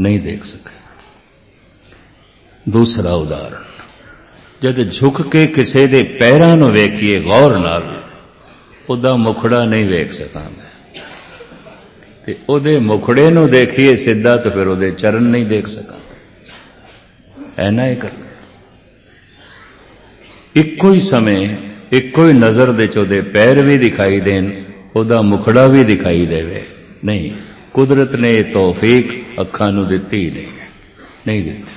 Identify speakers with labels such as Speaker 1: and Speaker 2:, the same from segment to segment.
Speaker 1: नहीं देख सके। दूसरा उदाहरण, जद झुक के किसी दे पैरां नूं वेखीए गौर नाल, उहदा मुखड़ा नहीं वेख सकां ते उहदे मुखड़े नूं देखीए सिद्धा तो फिर उहदे चरण नहीं देख सकां। ऐना ही कर इक्को ही समय इक्को ही नजर दे चोदे पैर भी दिखाई देन, उहदा मुखड़ा भी दिखाई देवे नहीं। कुदरत ने यह तौफीक अखां नूं दित्ती ही नहीं दित्ती।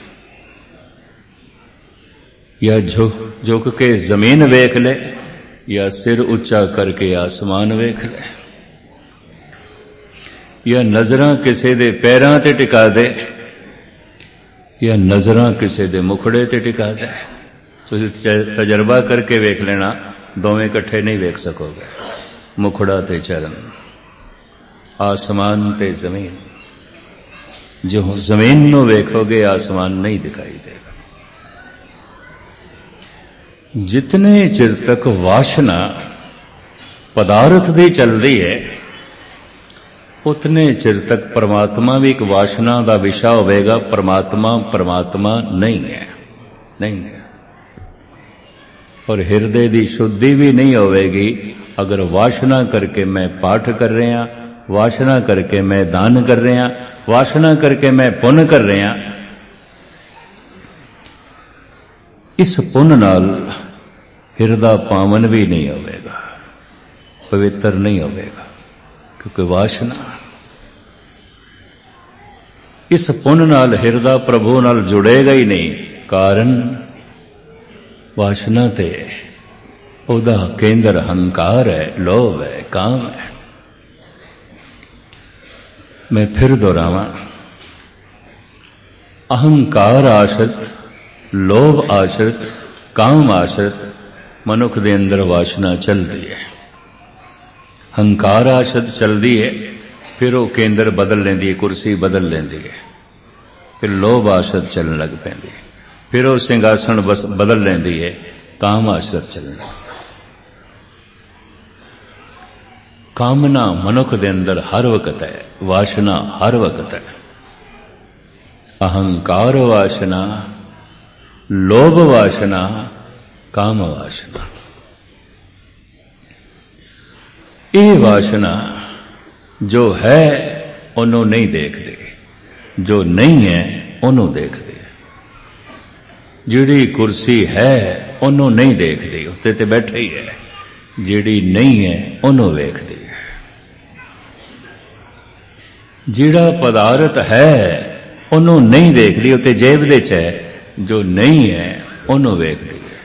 Speaker 1: या झुक के जमीन वेख ले, या सिर उच्चा करके आसमान वेख ले, या नजरां किसी दे पैरां ते टिका दे, या नजरां किसी दे मुखड़े ते टिका दे। तुसीं तजर्बा करके वेख लेना, दोवें इकट्ठे नहीं वेख सकोगे। मुखड़ा ते चरण, आसमान ते जमीन। जो जमीन नूं वेखोगे आसमान नहीं दिखाई देगा। जितने चिर तक वासना पदार्थ दी चलती है, उतने चिर तक परमात्मा भी एक वासना का विषय होगा। परमात्मा नहीं है। और हृदय की शुद्धि भी नहीं होगी अगर वासना करके मैं पाठ कर रहा, वासना करके मैं दान कर रहा, वासना करके मैं पुण्य कर रहा। इस पुण्य नाल हृदय पावन भी नहीं होगा, पवित्र नहीं होगा, क्योंकि वासना। इस पुण्य नाल हृदय प्रभु नाल जुड़ेगा ही नहीं, कारण वासना ते उहदा केंद्र हंकार है, लोभ है, काम है। मैं फिर दोहरावां, अहंकार आश्रित, लोभ आश्रित, काम आश्रित मनुख दे अंदर वासना चलती है। हंकार आश्रित चलती है, फिर वो केंद्र बदल लेंदी है, कुर्सी बदल लेंदी है। फिर लोभ आश्रित चलने लग पैंदी है, फिर वो सिंहासन बदल लेंदी है, काम आश्रित चलना। कामना मनुख दे अंदर हर वक्त है, वासना हर वक्त है। अहंकार वासना, लोभ वासना, काम वासना। ये वासना जो है उन्हों नहीं देखते, जो नहीं है उन्हों देखते। जिहड़ी कुर्सी है उन्हों नहीं देखती, उत्ते ते बैठे ही है। जिहड़ी नहीं है उन्हों वेखदी है। जिहड़ा पदार्थ है उन्हों नहीं देखदी, उत्ते जेब दे च है। जो नहीं है उन्हों वेखदी है।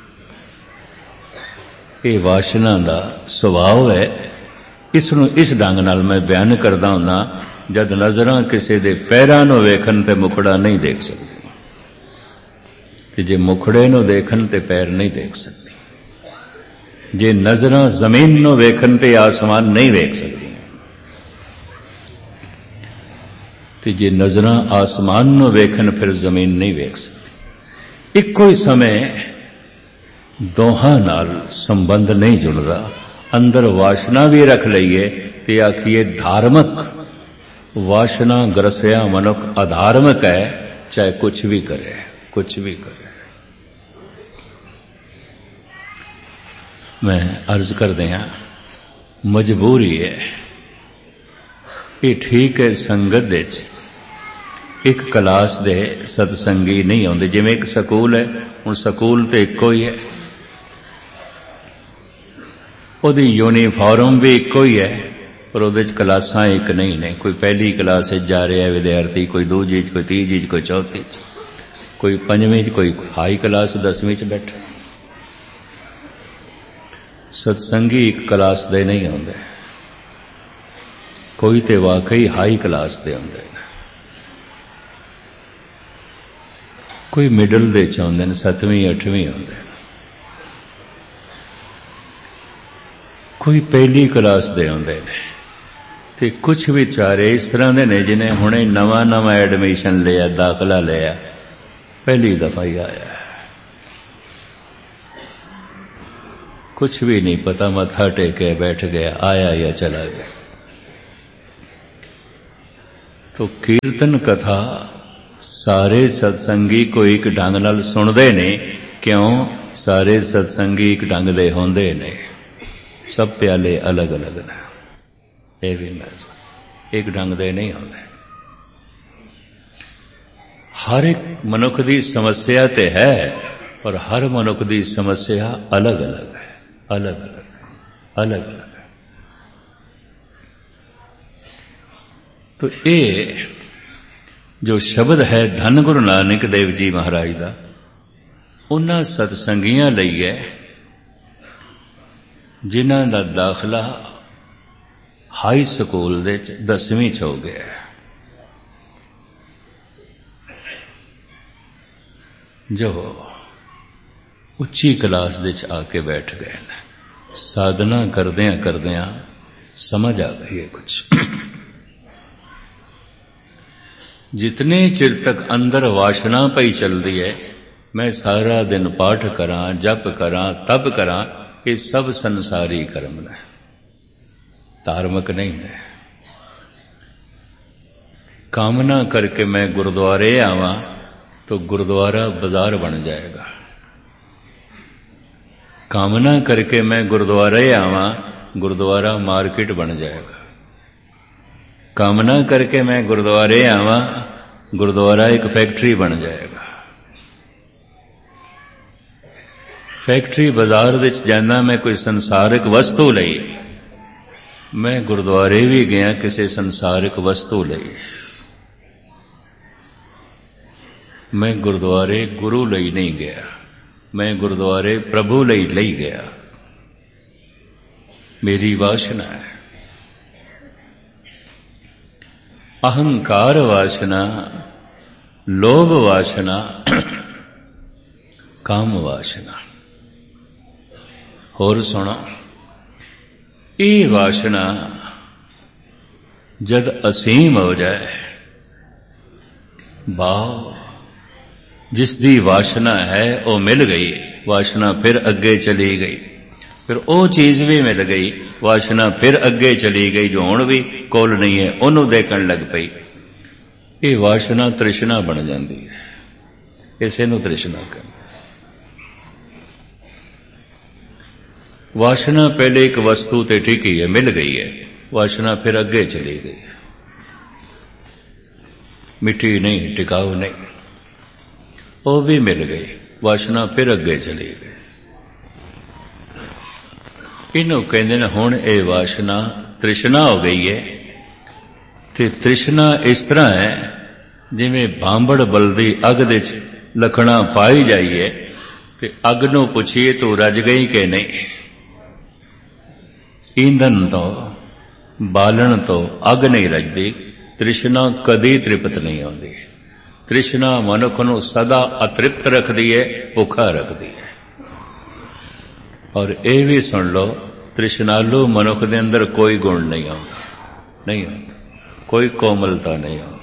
Speaker 1: ये वासना का सुभाव है। इसनूं इस ढंग नाल मैं बयान करदा हुंदा, जद नजरां किसी दे पैरां नूं वेखण ते मुखड़ा नहीं देख सकदी, ते जे मुखड़े नूं देखण ते पैर नहीं देख सकदी। जे नजरां जमीन नूं वेखण ते आसमान नहीं वेख सकदी, ते जे नजरां आसमान नूं वेखण फिर जमीन नहीं वेख सकदी। इक्को ही समय दोहां नाल संबंध नहीं जुड़दा। अंदर वासना भी रख लईए ते आखिए धार्मिक। वासना ग्रसिया मनुख अधार्मिक है, चाहे कुछ भी करे, कुछ भी करे। मैं अर्ज कर दिया, मजबूरी है। ये ठीक है, संगत दे एक क्लास दे सतसंगी नहीं आउंदे। जिवें एक स्कूल है, हुण स्कूल तो इक्को ही है, उहदी यूनीफॉर्म भी इक्को ही है, पर उहदे च क्लासां एक नहीं ने। कोई पहली क्लास जा रहा है विद्यार्थी, कोई दूजी, कोई तीजी, कोई चौथी, कोई पंजवीं, कोई हाई क्लास 10वीं च बैठा। सतसंगी एक क्लास दे नहीं आउंदे, कोई ते वाकई हाई क्लास दे आउंदे, कोई मिडल दे च आउंदे ने, 7वीं 8वीं आउंदे, कोई पहली क्लास दे आउंदे ने, ते कुछ विचारे इस तरह दे ने जिन्हें हुणे नवा एडमिशन लिया, दाखला लिया, पहली दफा ही आया, कुछ भी नहीं पता, मत्था टेके बैठ गया, आया या चला गया। तो कीर्तन कथा सारे सत्संगी को एक ढंग नाल सुनते ने। क्यों? सारे सत्संगी एक ढंग दे होंदे ने, सब प्याले अलग अलग ने। ये भी मैं एक ढंग दे नहीं होंदे। हर एक मनुख की समस्या ते है, पर हर मनुख की समस्या अलग अलग है, अलग अलग अलग अलग। तो ये जो शब्द है धन गुरु नानक देव जी महाराज का, उन्हां सतसंगियां लई है जिन्हां दा दाखला हाई स्कूल दे 10वीं च हो गया है, जो उच्ची क्लास दे च आके बैठ गए हैं। साधना करदियां करदियां समझ आ गई है कुछ। जितने चिर तक अंदर वासना पई चलती है, मैं सारा दिन पाठ करा, जप करा, तप करा, ये सब संसारी कर्म है, धार्मिक नहीं है। कामना करके मैं गुरुद्वारे आवां तो गुरुद्वारा बाजार बन जाएगा। कामना करके मैं गुरुद्वारे आवां, गुरुद्वारा मार्केट बन जाएगा। कामना करके मैं गुरुद्वारे आवां, गुरुद्वारा एक फैक्ट्री बन जाएगा। फैक्ट्री बाजार विच जाना मैं कोई संसारिक वस्तु लई, मैं गुरुद्वारे भी गया किसी संसारिक वस्तु लई। मैं गुरुद्वारे गुरु लई नहीं गया, मैं गुरुद्वारे प्रभु लई नहीं गया। मेरी वासना है, अहंकार वासना, लोभ वासना, काम वासना। और सुनो, ये वासना जद असीम हो जाए, भाव जिसदी वासना है वो मिल गई, वासना फिर अगे चली गई, फिर वो चीज भी मिल गई, वासना फिर अगे चली गई जो हुण भी कोल नहीं है, उन्होंने देखण लग पई। ये वासना तृष्णा बन जाती है, इसे नूं तृष्णा कहते। वासना पहले एक वस्तु ते टिकी है, मिल गई है, वासना फिर अगे चली गई, मिठी नहीं, टिकाऊ नहीं, वो भी मिल गई, वासना फिर अगे चली गई। इन्हों कहते हैं हुण ये वासना तृष्णा हो गई है। ते तृष्णा इस तरह है जिवें भांबड़ बलदी अग दे लखना पाई जाइए, ते अग नूं पुछिए तू रज गई कि नहीं। ईंधन तो बालन तो अग नहीं रजदी, तृष्णा कदी तृप्त नहीं होती। तृष्णा मनुख नूं सदा अतृप्त रखदी है, भुखा रखदी है। और ये भी सुन लो, तृष्णालु मनुख दे अंदर कोई गुण नहीं होता, नहीं होता, कोई कोमलता नहीं होती।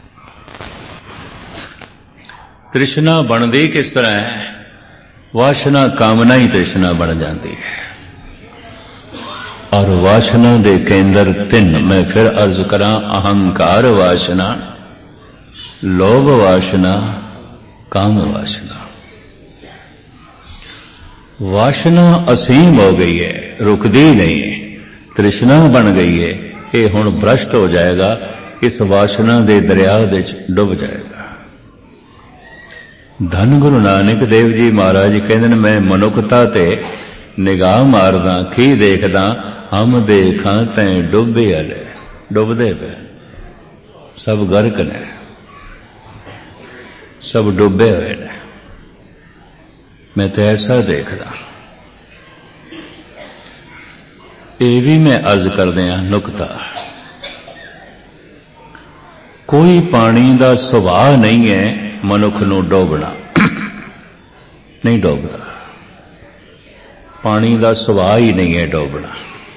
Speaker 1: तृष्णा बनती किस तरह है? वासना कामना ही तृष्णा बन जाती है। और वासना दे केंद्र तीन, मैं फिर अर्ज करा, अहंकार वासना, लोभ वासना, काम वासना। वासना असीम हो गई है, रुकदी नहीं, तृष्णा बन गई है, ये हुण भ्रष्ट हो जाएगा, इस वासना दे दरिया दे डुब जाएगा। धन गुरु नानक देव जी महाराज कहते हैं, मैं मनुखता ते निगाह मारदा की देखदा, हम देखा तैं डुबे हले, डुबदे पे, सब गर्क ने, सब डुबे हुए ने। मैं तो ऐसा देखदा। ये भी मैं अर्ज कर दिया नुकता, कोई पानी का सुभाव नहीं है मनुख नूं डोबना, नहीं डोबदा। पानी का सुभाव ही नहीं है डोबना।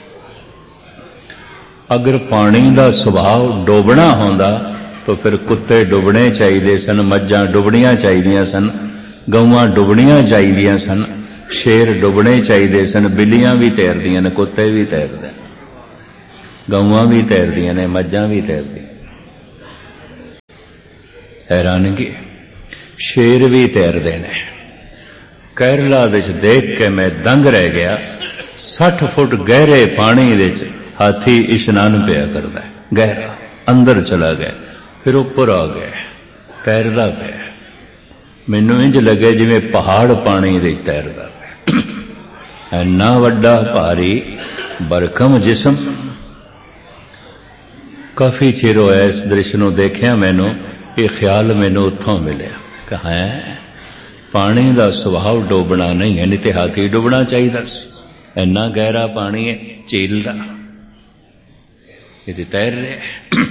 Speaker 1: अगर पानी का सुभाव डोबना होंदा तो फिर कुत्ते डुबने चाहिए सन, मज्जां डुबनियां चाहिए सन, गौवां डुबनियां चाहिए सन, शेर डुबने चाहिए सन, बिल्लियां भी तैरदियां ने, कुत्ते भी तैरदे, गौवां भी तैरदियां ने, मज्जां भी तैरदियां। हैरानगी। शेर भी तैरते ने। केरला विच देख के मैं दंग रह गया। 60 फुट गहरे पानी विच हाथी इशनान पिया करता है, गहरा अंदर चला गया, फिर ऊपर आ गया, तैरदा पिया। मैनू इंज लगे जिवें पहाड़ पानी विच तैरदा पिया। इन्ना वड्डा भारी बरकम जिस्म। काफी चिर होया इस दृश्य नूं देखिया। मैनू ये ख्याल मैनू उत्थों मिलिया कि है पानी का सुभाव डोबना नहीं है, नहीं तो हाथी डुबना चाहिए सी। इन्ना गहरा पानी है झील का, ये तैर रहे।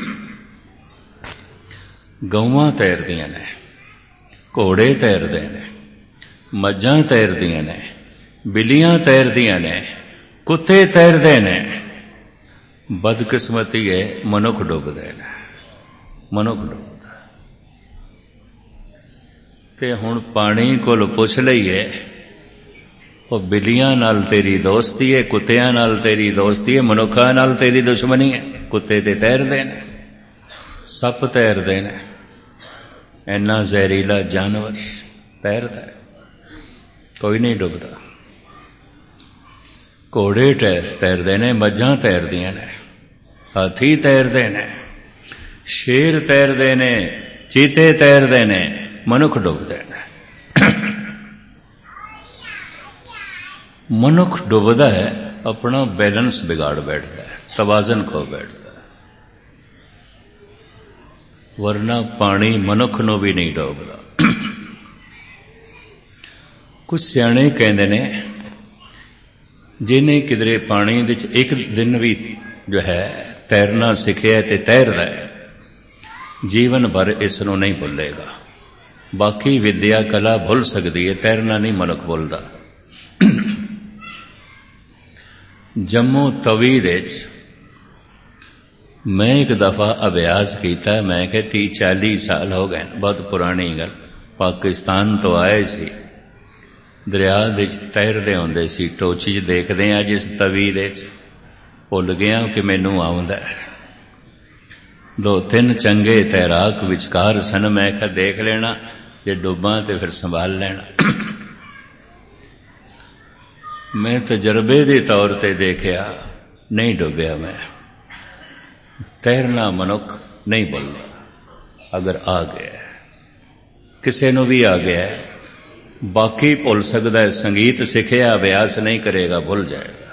Speaker 1: गौवां तैरदियां ने, घोड़े तैरते ने, मज्जां तैरदियां ने, बिल्लियां तैरदियां ने, कुत्ते तैरते ने। बदकिस्मती है मनुख डुबदे ने, मनुख डुबदा। ते हुण पानी कोल पुछ लईए, वो बिल्लियां नाल तेरी दोस्ती है, कुत्तियां नाल तेरी दोस्ती है, मनुखा नाल तेरी दुश्मनी है। कुत्ते ते तैरदे ने, सप तैरदे ने, इन्ना जहरीला जानवर तैरदा है, कोई नहीं डुबदा। घोड़े तैरदे ने, मज्जां तैरदियां ने, हाथी तैरदे ने, शेर तैरदे ने, चीते तैरदे ने, मनुख डुबदे ने। मनुख डुबदा है, अपना बैलेंस बिगाड़ बैठता है, तवाजन खो बैठता है। वरना पानी मनुख नूं भी नहीं डुबदा। कुछ सियाणे कहंदे ने जिन्हें किधरे पानी विच एक दिन भी जो है तैरना सिखिया ते तैरदा है, जीवन भर इसनूं नहीं भुलेगा। बाकी विद्या कला भुल सकती है, तैरना नहीं मनुख भुलदा। जम्मू तवी दे मैं एक दफा अभ्यास किया। मैं कहा 30-40 साल हो गए, बहुत पुरानी गल। पाकिस्तान तो आए सी, दरिया दे तैरदे होंदे सी, टोची च देखदे आ जिस तवी दे भुल गया कि मैनू आउंदा। 2-3 चंगे तैराक विचकार सन। मैं कहा देख लेना, जे डुबा तो फिर संभाल लेना। मैं तजर्बे के तौर पर देखिया, नहीं डुबया मैं। तैरना मनुख नहीं भुलदा। अगर आ गया, किसी नूं भी आ गया, बाकी भुल सकता है। संगीत सिखिया, अभ्यास नहीं करेगा, भुल जाएगा।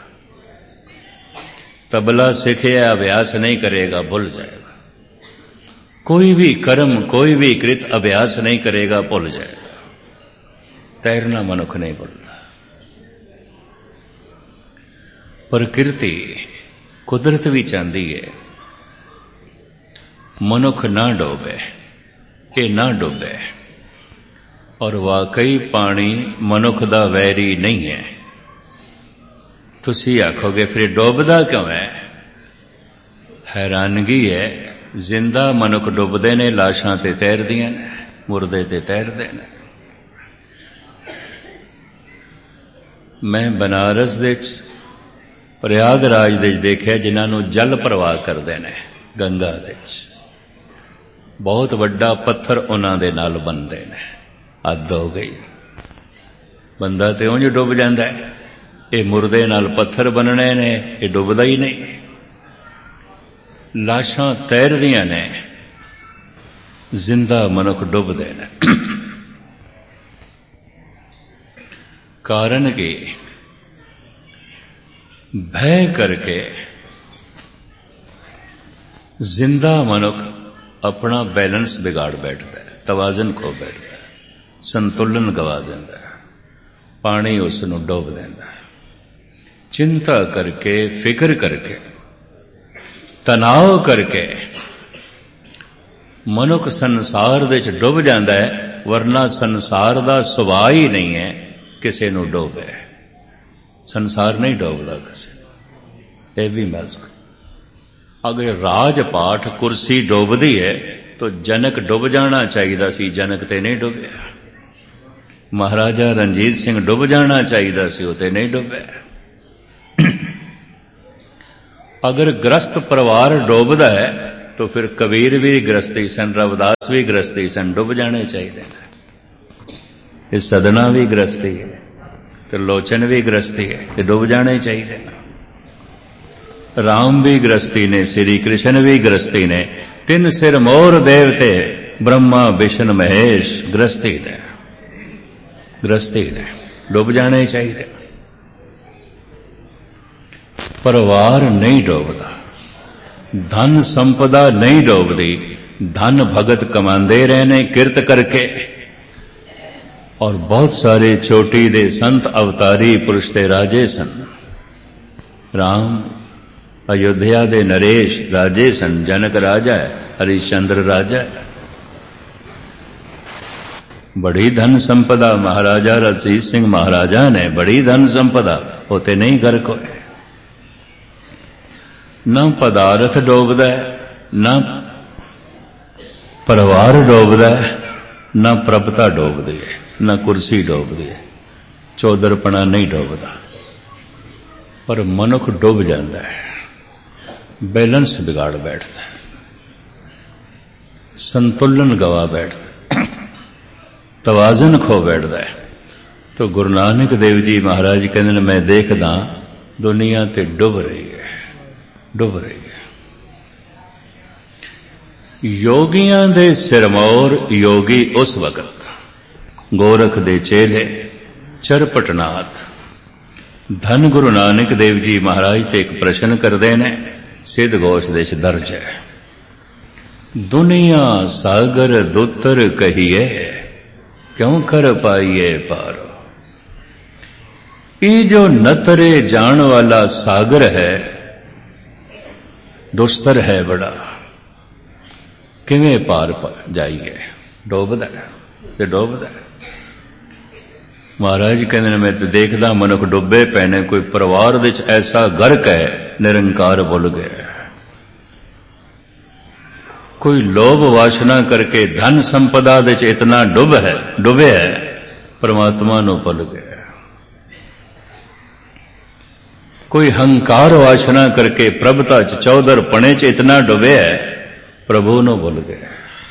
Speaker 1: तबला सिखिया, अभ्यास नहीं करेगा, भुल जाएगा। कोई भी कर्म, कोई भी कृत अभ्यास नहीं करेगा, भूल जाएगा। तैरना मनुख नहीं भूलता। प्रकृति, कुदरत भी चाहती है मनुख ना डूबे, ये ना डूबे। और वाकई पानी मनुख दा वैरी नहीं है। तुसी आखोगे फिर डूबदा क्यों है? हैरानगी है, जिंदा मनुख डुबदे ने, लाशां ते तैरदियां ने, मुर्दे ते तैरदे ने। मैं बनारस दे प्रयागराज दे देखिया जिन्हां नूं जल प्रवाह करदे ने गंगा दे। बहुत वड्डा पत्थर उन्हां दे नाल बनदे ने। हद हो गई, बंदा ते उंज डुब जांदा है, ये मुर्दे नाल पत्थर बनने ने, ये डुबदा ही नहीं। लाशां तैरदियां ने, जिंदा मनुख डुबदे ने। कारण कि भय करके जिंदा मनुख अपना बैलेंस बिगाड़ बैठता है, तवाजन खो बैठता है, संतुलन गवा देता है, पानी उसनूं डुब देता है। चिंता करके, फिक्र करके, तनाव करके मनुख संसार दे च डुब जाता है। वरना संसार दा सुभाव ही नहीं है किसी नूं डोबे। संसार नहीं डोबदा किसी, ये भी मज़क। अगर राजपाठ कुर्सी डोबदी है तो जनक डुब जाना चाहिए सी, जनक ते नहीं डुबया। महाराजा रणजीत सिंह डुब जाना चाहिए सी, वो ते नहीं डुबया। अगर ग्रस्त परिवार डोबदा है तो फिर कबीर भी गृहस्थी सन, रविदास भी गृहस्थी सन, डुब जाने चाहिए। ये सदना भी गृहस्थी है, त्रिलोचन भी गृहस्थी है, ये डुब जाने चाहिए। राम भी गृहस्थी ने, श्री कृष्ण भी गृहस्थी ने, तिन सिर मोर देवते ब्रह्मा विष्णु महेश गृहस्थी ने, गृहस्थी ने, डुब जाने चाहिए। परिवार नहीं डोबदा, धन संपदा नहीं डोबदी, धन भगत कमांदे रहने किरत करके। और बहुत सारे चोटी दे संत अवतारी पुरुष ते राजे सन। राम अयोध्या दे नरेश राजे सन, जनक राजा है, हरिश्चंद्र राजा है। बड़ी धन संपदा महाराजा रणजीत सिंह महाराजा ने, बड़ी धन संपदा, होते नहीं गर्क होए। न पदार्थ डोबदा है, न परिवार डोबदा है, न प्रभुता डोबदी है, न कुर्सी डोबदी है, चौधरपना नहीं डोबदा। पर मनुख डुब जाता है, बैलेंस बिगाड़ बैठता है, संतुलन गवा बैठता है, तवाजन खो बैठता है। तो गुरु नानक देव जी महाराज कहते हैं, मैं देखदा दुनिया ते डुब रही है, डुब रही है। योगियां दे सिरमौर योगी उस वक्त, गोरख दे चेले चरपटनाथ। धन गुरु नानक देव जी महाराज ते एक प्रश्न करते ने, सिद्ध घोष देश दर्ज है। दुनिया सागर दुतर कहिए, क्यों कर पाइए पारो। ये जो नतरे जान वाला सागर है, दुस्तर है बड़ा, किवें पार जाइए, डोबदा है, ते डोबदा है। महाराज कहते मैं तो देखदा मनुख डुबे पैने, कोई परिवार विच ऐसा गर्क है, निरंकार भुल गया। कोई लोभ वासना करके धन संपदा विच इतना डुबे है, परमात्मा नूं भुल गया। कोई हंकार वासना करके प्रभुता च चौधरपणे च इतना डुबे है, प्रभु नूं भुल गया।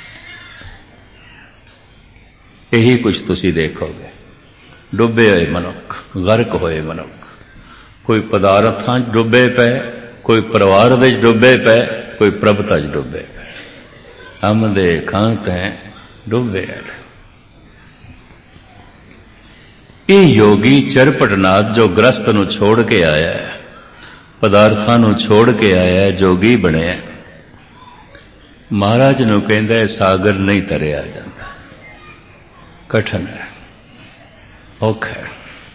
Speaker 1: यही कुछ तुसी देखोगे, डुबे हुए मनुख, गर्क होए मनुख। कोई पदार्थां च डुबे पे, कोई परिवार विच डुबे पे, कोई प्रभुता च डुबे पे। हम दे खांत हैं डुबे है। ये योगी चरपटनाथ जो ग्रस्त नूं छोड़ के आया है, पदार्थां नूं छोड़ के आया है, जोगी बने, महाराज नूं कहंदा है सागर नहीं तरिया जांदा, कठिन है, औखा है।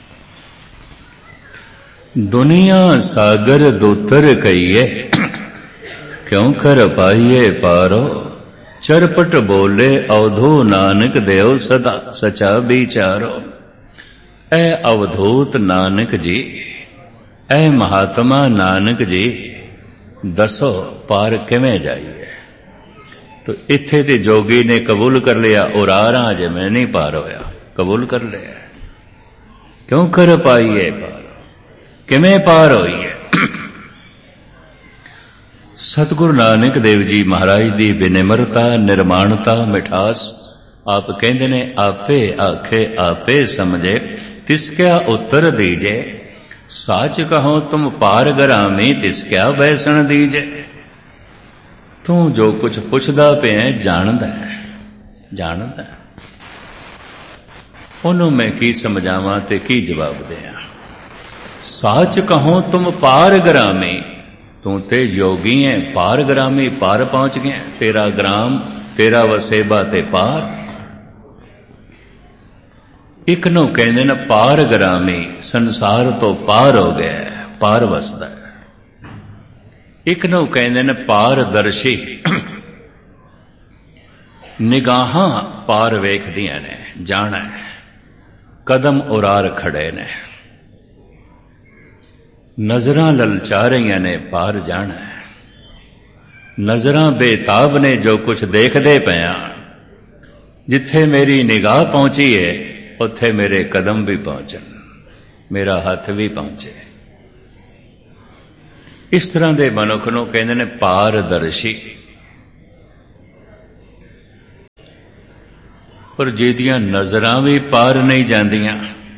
Speaker 1: दुनिया सागर दूतर कहिए, क्यों कर पाइए पारो। चरपट बोले अवधू नानक देव सदा, सचा विचारो। ऐ अवधूत नानक जी, ऐ महात्मा नानक जी, दसो पार किवें जाइए। तो इत्थे ते जोगी ने कबूल कर लिया, और आ रहा जे मैं नहीं पार होया, कबूल कर लिया। क्यों कर पाइए पार, किवें पार होइए। सतगुरु नानक देव जी महाराज दी विनिम्रता, निर्माणता, मिठास। आप कहते ने आपे आखे आपे समझे, तिसक्या उत्तर दीजे। साच कहो तुम पार गरामी, तिसक्या बैसन दीजे। तू जो कुछ पुछदा पे जानदा है, जानदा है। ओनू मैं की समझावां ते की जवाब दें। साच कहो तुम पार गरामी, तू ते योगी है, पार ग्रामी, पार पहुंच गया। तेरा ग्राम, तेरा वसेबा ते पार। एक नू कहते न पार ग्रामी, संसार तो पार हो गया, पार वसदा है। एक नू कहते न पारदर्शी, निगाहां पार वेखदियां ने, जाना है, कदम उरार खड़े ने, नजरां ललचा रही ने, पार जाना है। नजरां बेताब ने जो कुछ देखदे पिया, जिथे मेरी निगाह पहुंची है उत्थे मेरे कदम भी पहुंचन, मेरा हथ भी पहुंचे। इस तरह के मनुख नूं कहंदे ने पारदर्शी। पर जिहदियां नज़रां भी पार नहीं जांदियां,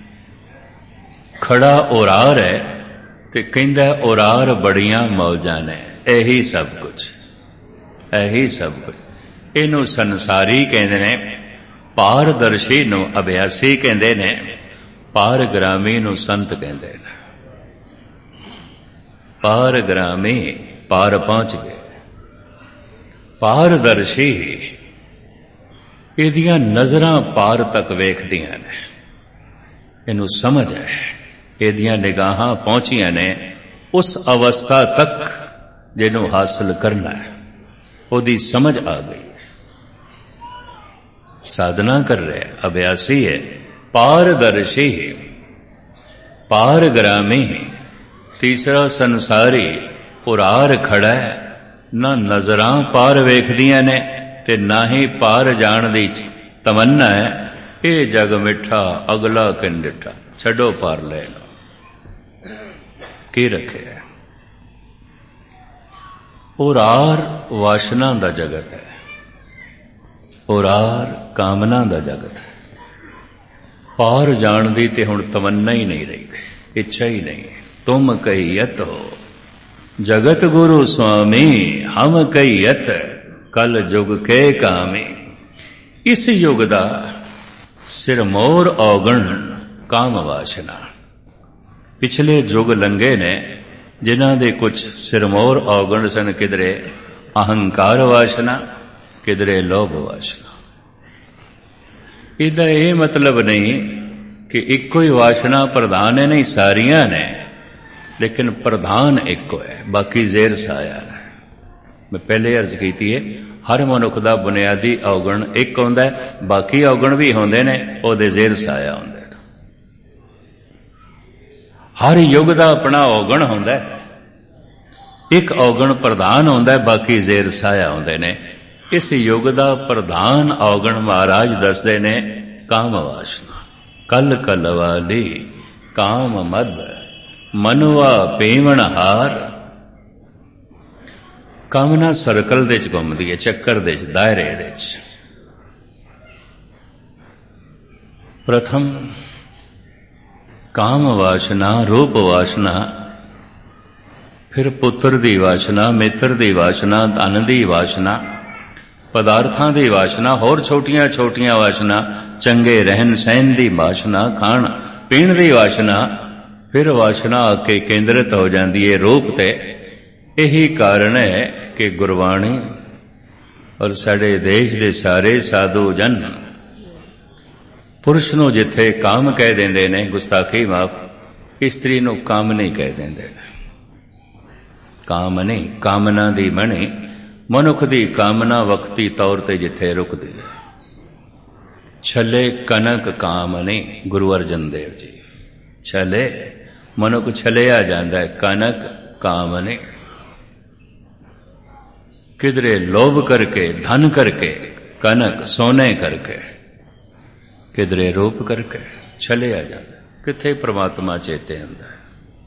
Speaker 1: खड़ा उरार है ते कहंदा उरार बड़ियां मौजां ने। यही सब कुछ, यही सब कुछ। इहनूं संसारी कहंदे ने, पारदर्शी नूं अभ्यासी कहंदे ने, पारग्रामी नूं संत कहंदे ने। पारग्रामी पार पहुंच गए, पारदर्शी इहदियां नज़रां पार तक वेखदियां ने, इहनूं समझ है, इहदियां निगाहां पहुंचियां ने उस अवस्था तक जिहनूं हासिल करना है, उहदी समझ आ गई। साधना कर रहे, अभ्यासी है, पारदर्शी, पारग्रामी, तीसरा संसारी उरार खड़ा है, ना नज़रां पार वेखदियां ने ते ना ही पार जाण दी तमन्ना है। ये जग मिठा अगला किन डिठा, छड्डो पार लेना की रखे। उरार वासना दा जगत है, उरार कामना दा जगत है। पार जाण दी ते हुण तमन्ना ही नहीं रही, इच्छा ही नहीं। तुम कहियत हो जगत गुरु स्वामी, हम कहियत कल जुग के कामी। इस युग दा सिरमौर औगण काम वासना। पिछले युग लंघे ने जिन्हां दे कुछ सिरमौर औगण सन, किधरे अहंकार वासना, किधरे लोभ वासना। इहदा यह मतलब नहीं कि इक्को ही वासना प्रधान है, नहीं, सारियां ने, लेकिन प्रधान इक्को है, बाकी जेर साया है। मैं पहले अर्ज की है, हर मनुख का बुनियादी औगण एक होंदा है, बाकी औगण भी होंदे ने, उहदे जेर साया होंदा है। हर युग का अपना औगण होंदा है, एक औगण प्रधान होंदा है, बाकी जेर साया होंदे ने। इस युग का प्रधान औगण महाराज दसदे ने काम वासना। कल कल वाली काम मद मनुआ पेवण हार। कामना सर्कल दे च घुमदी है, चक्कर दे च, दायरे दे च। प्रथम काम वासना, रूप वासना, फिर पुत्र दी वासना, मित्र दी वासना, धन दी वासना, पदार्थां दी वासना, होर छोटियां छोटियां वासना, चंगे रहन सहन दी वासना, खाण पीण दी वासना, फिर वासना आके केंद्रित हो जाती है रूप ते। यही कारण है कि गुरबाणी और साडे देश दे सारे साधु जन पुरुष नूं जिथे काम कह देंदे ने, गुस्ताखी माफ, स्त्री नूं काम नहीं कह देंदे। काम नहीं, कामना दी बणी, मनुख दी कामना वक्ती तौर ते जिथे रुकदी है। छले कनक काम नहीं, गुरु अर्जन देव जी। छले मनुख छलिया जाता है, कनक काम नहीं। किधरे लोभ करके, धन करके, कनक सोने करके, किधरे रूप करके छलिया जाता है। किथे परमात्मा चेते हुंदा है।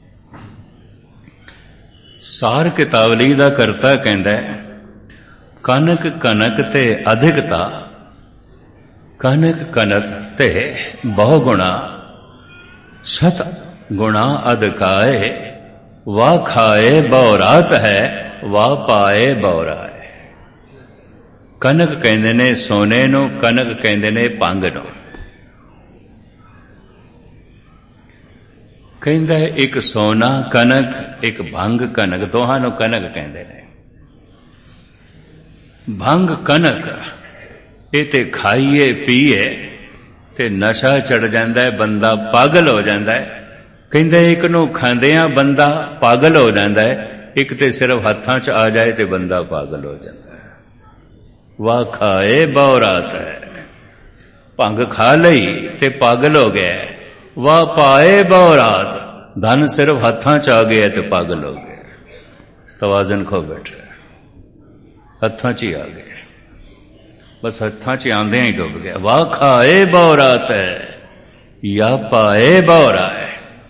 Speaker 1: सार कितावली दा करता कहंदा है, कनक कनक ते अधिकता, कनक कनक ते बहु गुणा, सत गुणा अधिकाए, वाह खाए बहुरात है, वाह पाए बहुराए। कनक कहंदे ने सोने नूं, कनक कहंदे ने भंग नूं। कहंदा है एक सोना कनक, एक भंग कनक, दोहां नूं कनक कहंदे ने। भंग कनक ये ते खाइए पीए ते नशा चढ़ जाता है, बंदा पागल हो जाता है। कहंदे एक नूं खांदियां बंदा पागल हो जाता है, एक ते सिर्फ हत्थां च आ जाए ते बंदा पागल हो जाता है। वाह खाए बहुरात है, भंग खा लई ते पागल हो गया। वाह पाए बहुरात, धन सिर्फ हत्थां च आ गया ते पागल हो गया। तवाजन खो बैठा, हत्थां च ही आ गया, बस हत्थां च आंदे ही डुब गया। वाह खाए बहुरात है, या पाए बहुरा है।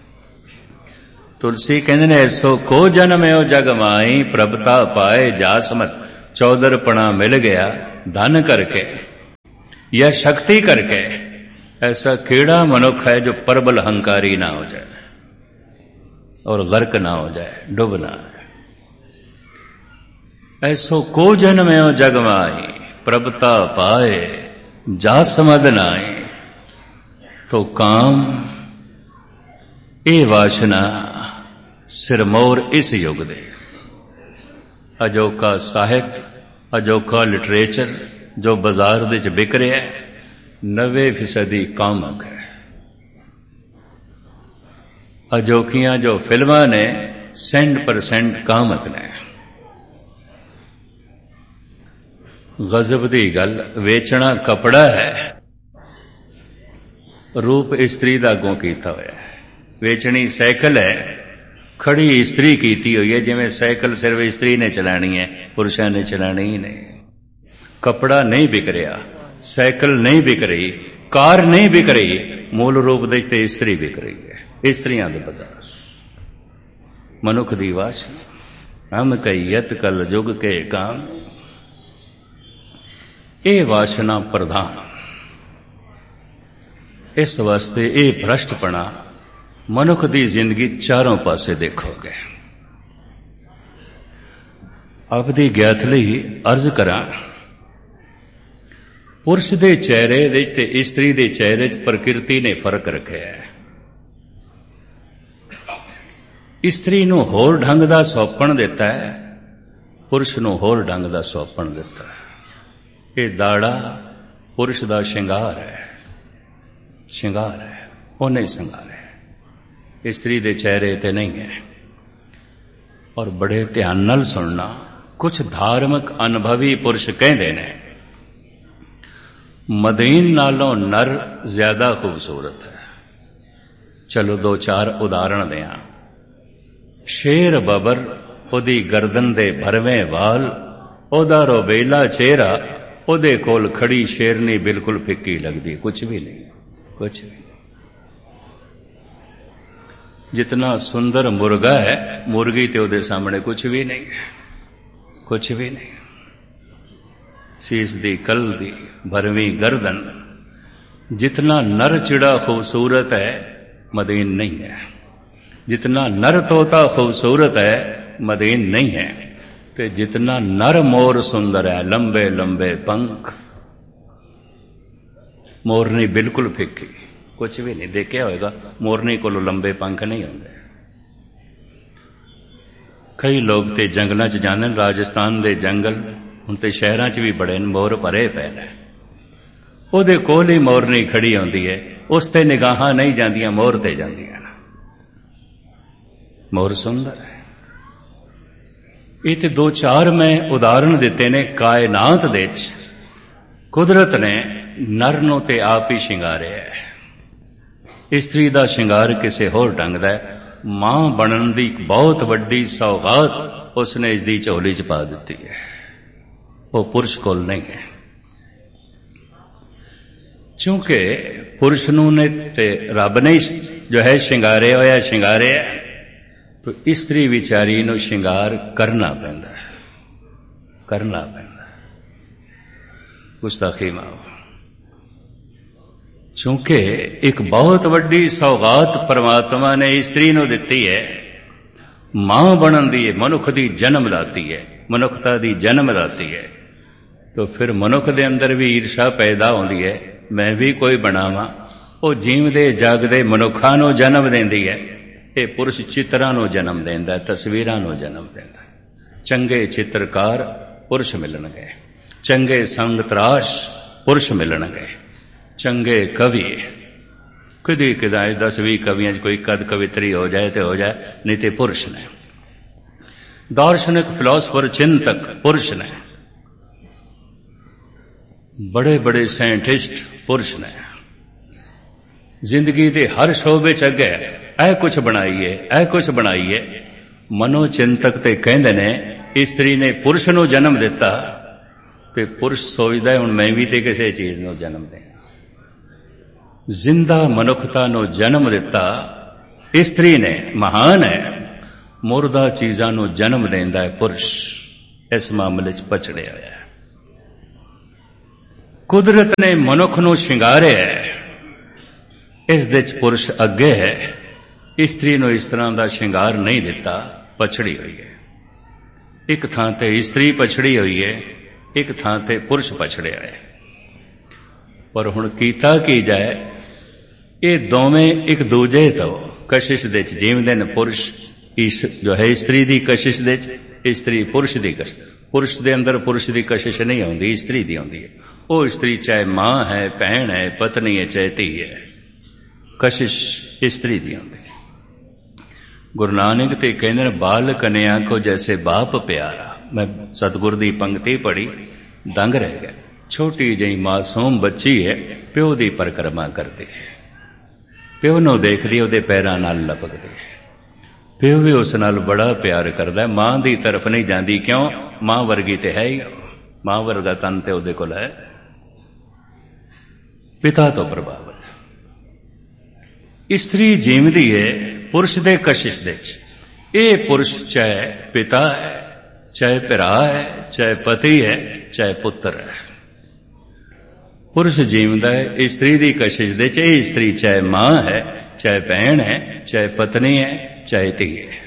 Speaker 1: तुलसी कहते ने ऐसो को जन्म है जग माई, प्रभता पाए जासमत। चौधरपना मिल गया धन करके, या शक्ति करके ऐसा केड़ा मनुख है जो प्रबल अहंकारी ना हो जाए और गर्क ना हो जाए, डूब ना जाए। ऐसो को जन्मयो जग माई, प्रभुता पाए जा समद नाई। तो काम ए वासना सिरमौर इस युग दे। अजोका साहित्य, अजोका लिटरेचर जो बाजार दे च बिक रहा है, 90% कामक है। अजोकियां जो फिल्मां ने 100% कामक ने। गजब दी गल, वेचना कपड़ा है, रूप इस्त्री दा अगों कीता होया है। वेचनी साइकिल है, खड़ी इस्त्री कीती हुई है, जिवें साइकिल सिर्फ इस्त्री ने चलानी है, पुरुषां ने चलानी ही नहीं। कपड़ा नहीं बिक रहा, साइकिल नहीं बिक रही, कार नहीं बिक रही, मूल रूप देखते इस्त्री बिक रही है। इस्त्रियां दे बाजार, मनुख दी वासना, हम कईयत कल जुग के काम। ये वासना प्रधान, इस वास्ते ये भ्रष्टपना मनुख दी जिंदगी चारों पासे देखोगे। आपदी ज्ञात लई अर्ज करा, पुरुष दे चेहरे दे ते इस्त्री दे चेहरे च प्रकृति ने फर्क रखा है। इस्त्री नूं होर ढंग दा सौंपण दिता है, पुरुष नूं होर ढंग दा सौंपण दिता है। ये दाड़ा पुरुष दा श्रृंगार है, श्रृंगार है, वो नहीं श्रृंगार है, इस्त्री दे चेहरे ते नहीं है। और बड़े ध्यान नाल सुनना, कुछ धार्मिक अनुभवी पुरुष कहते ने मदीन नालों नर ज्यादा खूबसूरत है। चलो 2-4 उदाहरण दें। शेर बबर, ओदी गर्दन दे भरवें वाल, ओदा रोबेला चेहरा, ओदे कोल खड़ी शेरनी बिल्कुल फिक्की लगदी, कुछ भी नहीं, कुछ भी। जितना सुंदर मुर्गा है, मुर्गी ते ओदे सामने कुछ भी नहीं है, कुछ भी नहीं। सीस दी कल दी भरवीं गर्दन, जितना नर चिड़ा खूबसूरत है मदीन नहीं है, जितना नर तोता खूबसूरत है मदीन नहीं है, ते जितना नर मोर सुंदर है, लंबे लंबे पंख, मोरनी बिल्कुल फिक्की, कुछ भी नहीं। देखा होगा मोरनी को लंबे पंख नहीं होंगे। कई लोग ते जंगलों च जाने, राजस्थान दे जंगल हुण ते शहरां च भी बड़े मोर भरे पए ने, ओदे कोल ही मोरनी खड़ी होंदी है, उस ते निगाहां नहीं जांदियां, मोर ते जांदियां। मोर सुंदर है। ये ते 2-4 मैं उदाहरण दिते ने। कायनात दे विच कुदरत ने नर नूं ते आप ही शिंगारिया है। इस्त्री दा शिंगार किसे होर ढंग दा है। मां बनन दी बहुत वड्डी सौगात उसने इसदी झोली च पा दित्ती है, वो पुरुष कोल नहीं है। चूंकि पुरुष नूं ने ते रब ने जो है शिंगारे होया शिंगारे, तो इस्त्री विचारी नूं शिंगार करना पैंदा है, करना पैंदा है। गुस्ताखी माओ, चूंकि एक बहुत वड्डी सौगात परमात्मा ने इस्त्री नूं दित्ती है। मां बनन दी है, मनुख दी जन्म दाती है, मनुखता दी जन्म दाती है। तो फिर मनुख दे अंदर भी ईर्षा पैदा होंदी है, मैं भी कोई बनावां। वो जीवदे जागदे मनुखां नूं जन्म देंदी है। ये पुरुष चित्रां नूं जन्म देंदा है, तस्वीरां नूं जन्म देंदा है। चंगे चित्रकार पुरुष मिलणगे, चंगे संग तराश पुरुष मिलणगे, चंगे कवि कदी कदाए 10-20 कवियां कोई कद कवित्री हो जाए तो हो जाए, नहीं तो पुरुष ने। दार्शनिक फिलोसफर चिंतक पुरुष ने, बड़े बड़े साइंटिस्ट पुरुष ने। जिंदगी के हर शोबे च अगे ऐ कुछ बनाइए, ऐ कुछ बनाइए। मनोचिंतक ते कहंदे ने स्त्री ने पुरुष नूं जन्म दिता, ते पुरुष सोचदा है हुण मैं भी ते किसी चीज नूं जन्म दें। जिंदा मनुखता नूं जन्म दिता स्त्री ने, महान है। मुर्दा चीजां नूं जन्म देंदा है पुरुष। इस मामले च पछड़िया होया है। ਕੁਦਰਤ ਨੇ ਮਨੁੱਖ ਨੂੰ ਸ਼ਿੰਗਾਰਿਆ ਹੈ, ਇਸ ਦੇ 'ਚ ਪੁਰਸ਼ ਅੱਗੇ ਹੈ। ਇਸਤਰੀ ਨੂੰ ਇਸ ਤਰ੍ਹਾਂ ਦਾ ਸ਼ਿੰਗਾਰ ਨਹੀਂ ਦਿੱਤਾ, ਪਛੜੀ ਹੋਈ ਹੈ। ਇੱਕ ਥਾਂ ਤੇ ਇਸਤਰੀ ਪਛੜੀ ਹੋਈ ਹੈ, ਇੱਕ ਥਾਂ ਤੇ ਪੁਰਸ਼ ਪਛੜਿਆ ਹੈ। ਪਰ ਹੁਣ ਕੀਤਾ ਕੀ ਜਾਏ, ਇਹ ਦੋਵੇਂ ਇੱਕ ਦੂਜੇ ਤੋਂ ਕਸ਼ਿਸ਼ ਦੇ 'ਚ ਜੀਵਦੇ ਨੇ। ਪੁਰਸ਼ ਜੋ ਹੈ ਇਸਤਰੀ ਦੀ ਕਸ਼ਿਸ਼ ਦੇ 'ਚ, ਇਸਤਰੀ ਪੁਰਸ਼ ਦੀ ਕਸ਼ਿਸ਼। ਪੁਰਸ਼ ਦੇ ਅੰਦਰ ਪੁਰਸ਼ ਦੀ ਕਸ਼ਿਸ਼ ਨਹੀਂ ਆਉਂਦੀ, ਇਸਤਰੀ ਦੀ ਆਉਂਦੀ ਹੈ। ਉਹ ਇਸਤਰੀ ਚਾਹੇ ਮਾਂ ਹੈ, ਭੈਣ ਹੈ, ਪਤਨੀ ਹੈ, ਚਾਹੇ ਧੀ ਹੈ, ਕਸ਼ਿਸ਼ ਇਸਤਰੀ ਦੀ ਆਉਂਦੀ ਹੈ। ਗੁਰੂ ਨਾਨਕ ਤੇ ਕਹਿੰਦੇ ਨੇ, ਬਾਲ ਕਨਿਆ ਕੋ ਜੈਸੇ ਬਾਪ ਪਿਆਰਾ। ਮੈਂ ਸਤਿਗੁਰ ਦੀ ਪੰਕਤੀ ਪੜ੍ਹੀ, ਦੰਗ ਰਹਿ ਗਿਆ। ਛੋਟੀ ਜਿਹੀ ਮਾਸੂਮ ਬੱਚੀ ਹੈ, ਪਿਓ ਦੀ ਪਰਿਕਰਮਾ ਕਰਦੀ, ਪਿਓ ਨੂੰ ਦੇਖਦੀ, ਉਹਦੇ ਪੈਰਾਂ ਨਾਲ ਲਪਕਦੀ। ਪਿਓ ਵੀ ਉਸ ਨਾਲ ਬੜਾ ਪਿਆਰ ਕਰਦਾ, ਮਾਂ ਦੀ ਤਰਫ ਨਹੀਂ ਜਾਂਦੀ। ਕਿਉਂ? ਮਾਂ ਵਰਗੀ ਤੇ ਹੈ ਹੀ, ਮਾਂ ਵਰਗਾ ਤਨ ਤੇ ਉਹਦੇ ਕੋਲ ਹੈ। ਪਿਤਾ ਤੋਂ ਪ੍ਰਭਾਵਿਤ ਇਸਤਰੀ ਜੀਵਦੀ ਹੈ ਪੁਰਸ਼ ਦੇ ਕਸ਼ਿਸ਼ ਦੇ 'ਚ। ਇਹ ਪੁਰਸ਼ ਚਾਹੇ ਪਿਤਾ ਹੈ, ਚਾਹੇ ਭਰਾ ਹੈ, ਚਾਹੇ ਪਤੀ ਹੈ, ਚਾਹੇ ਪੁੱਤਰ ਹੈ। ਪੁਰਸ਼ ਜੀਵਦਾ ਹੈ ਇਸਤਰੀ ਦੀ ਕਸ਼ਿਸ਼ ਦੇ 'ਚ। ਇਹ ਇਸਤਰੀ ਚਾਹੇ ਮਾਂ ਹੈ, ਚਾਹੇ ਭੈਣ ਹੈ, ਚਾਹੇ ਪਤਨੀ ਹੈ, ਚਾਹੇ ਧੀ ਹੈ।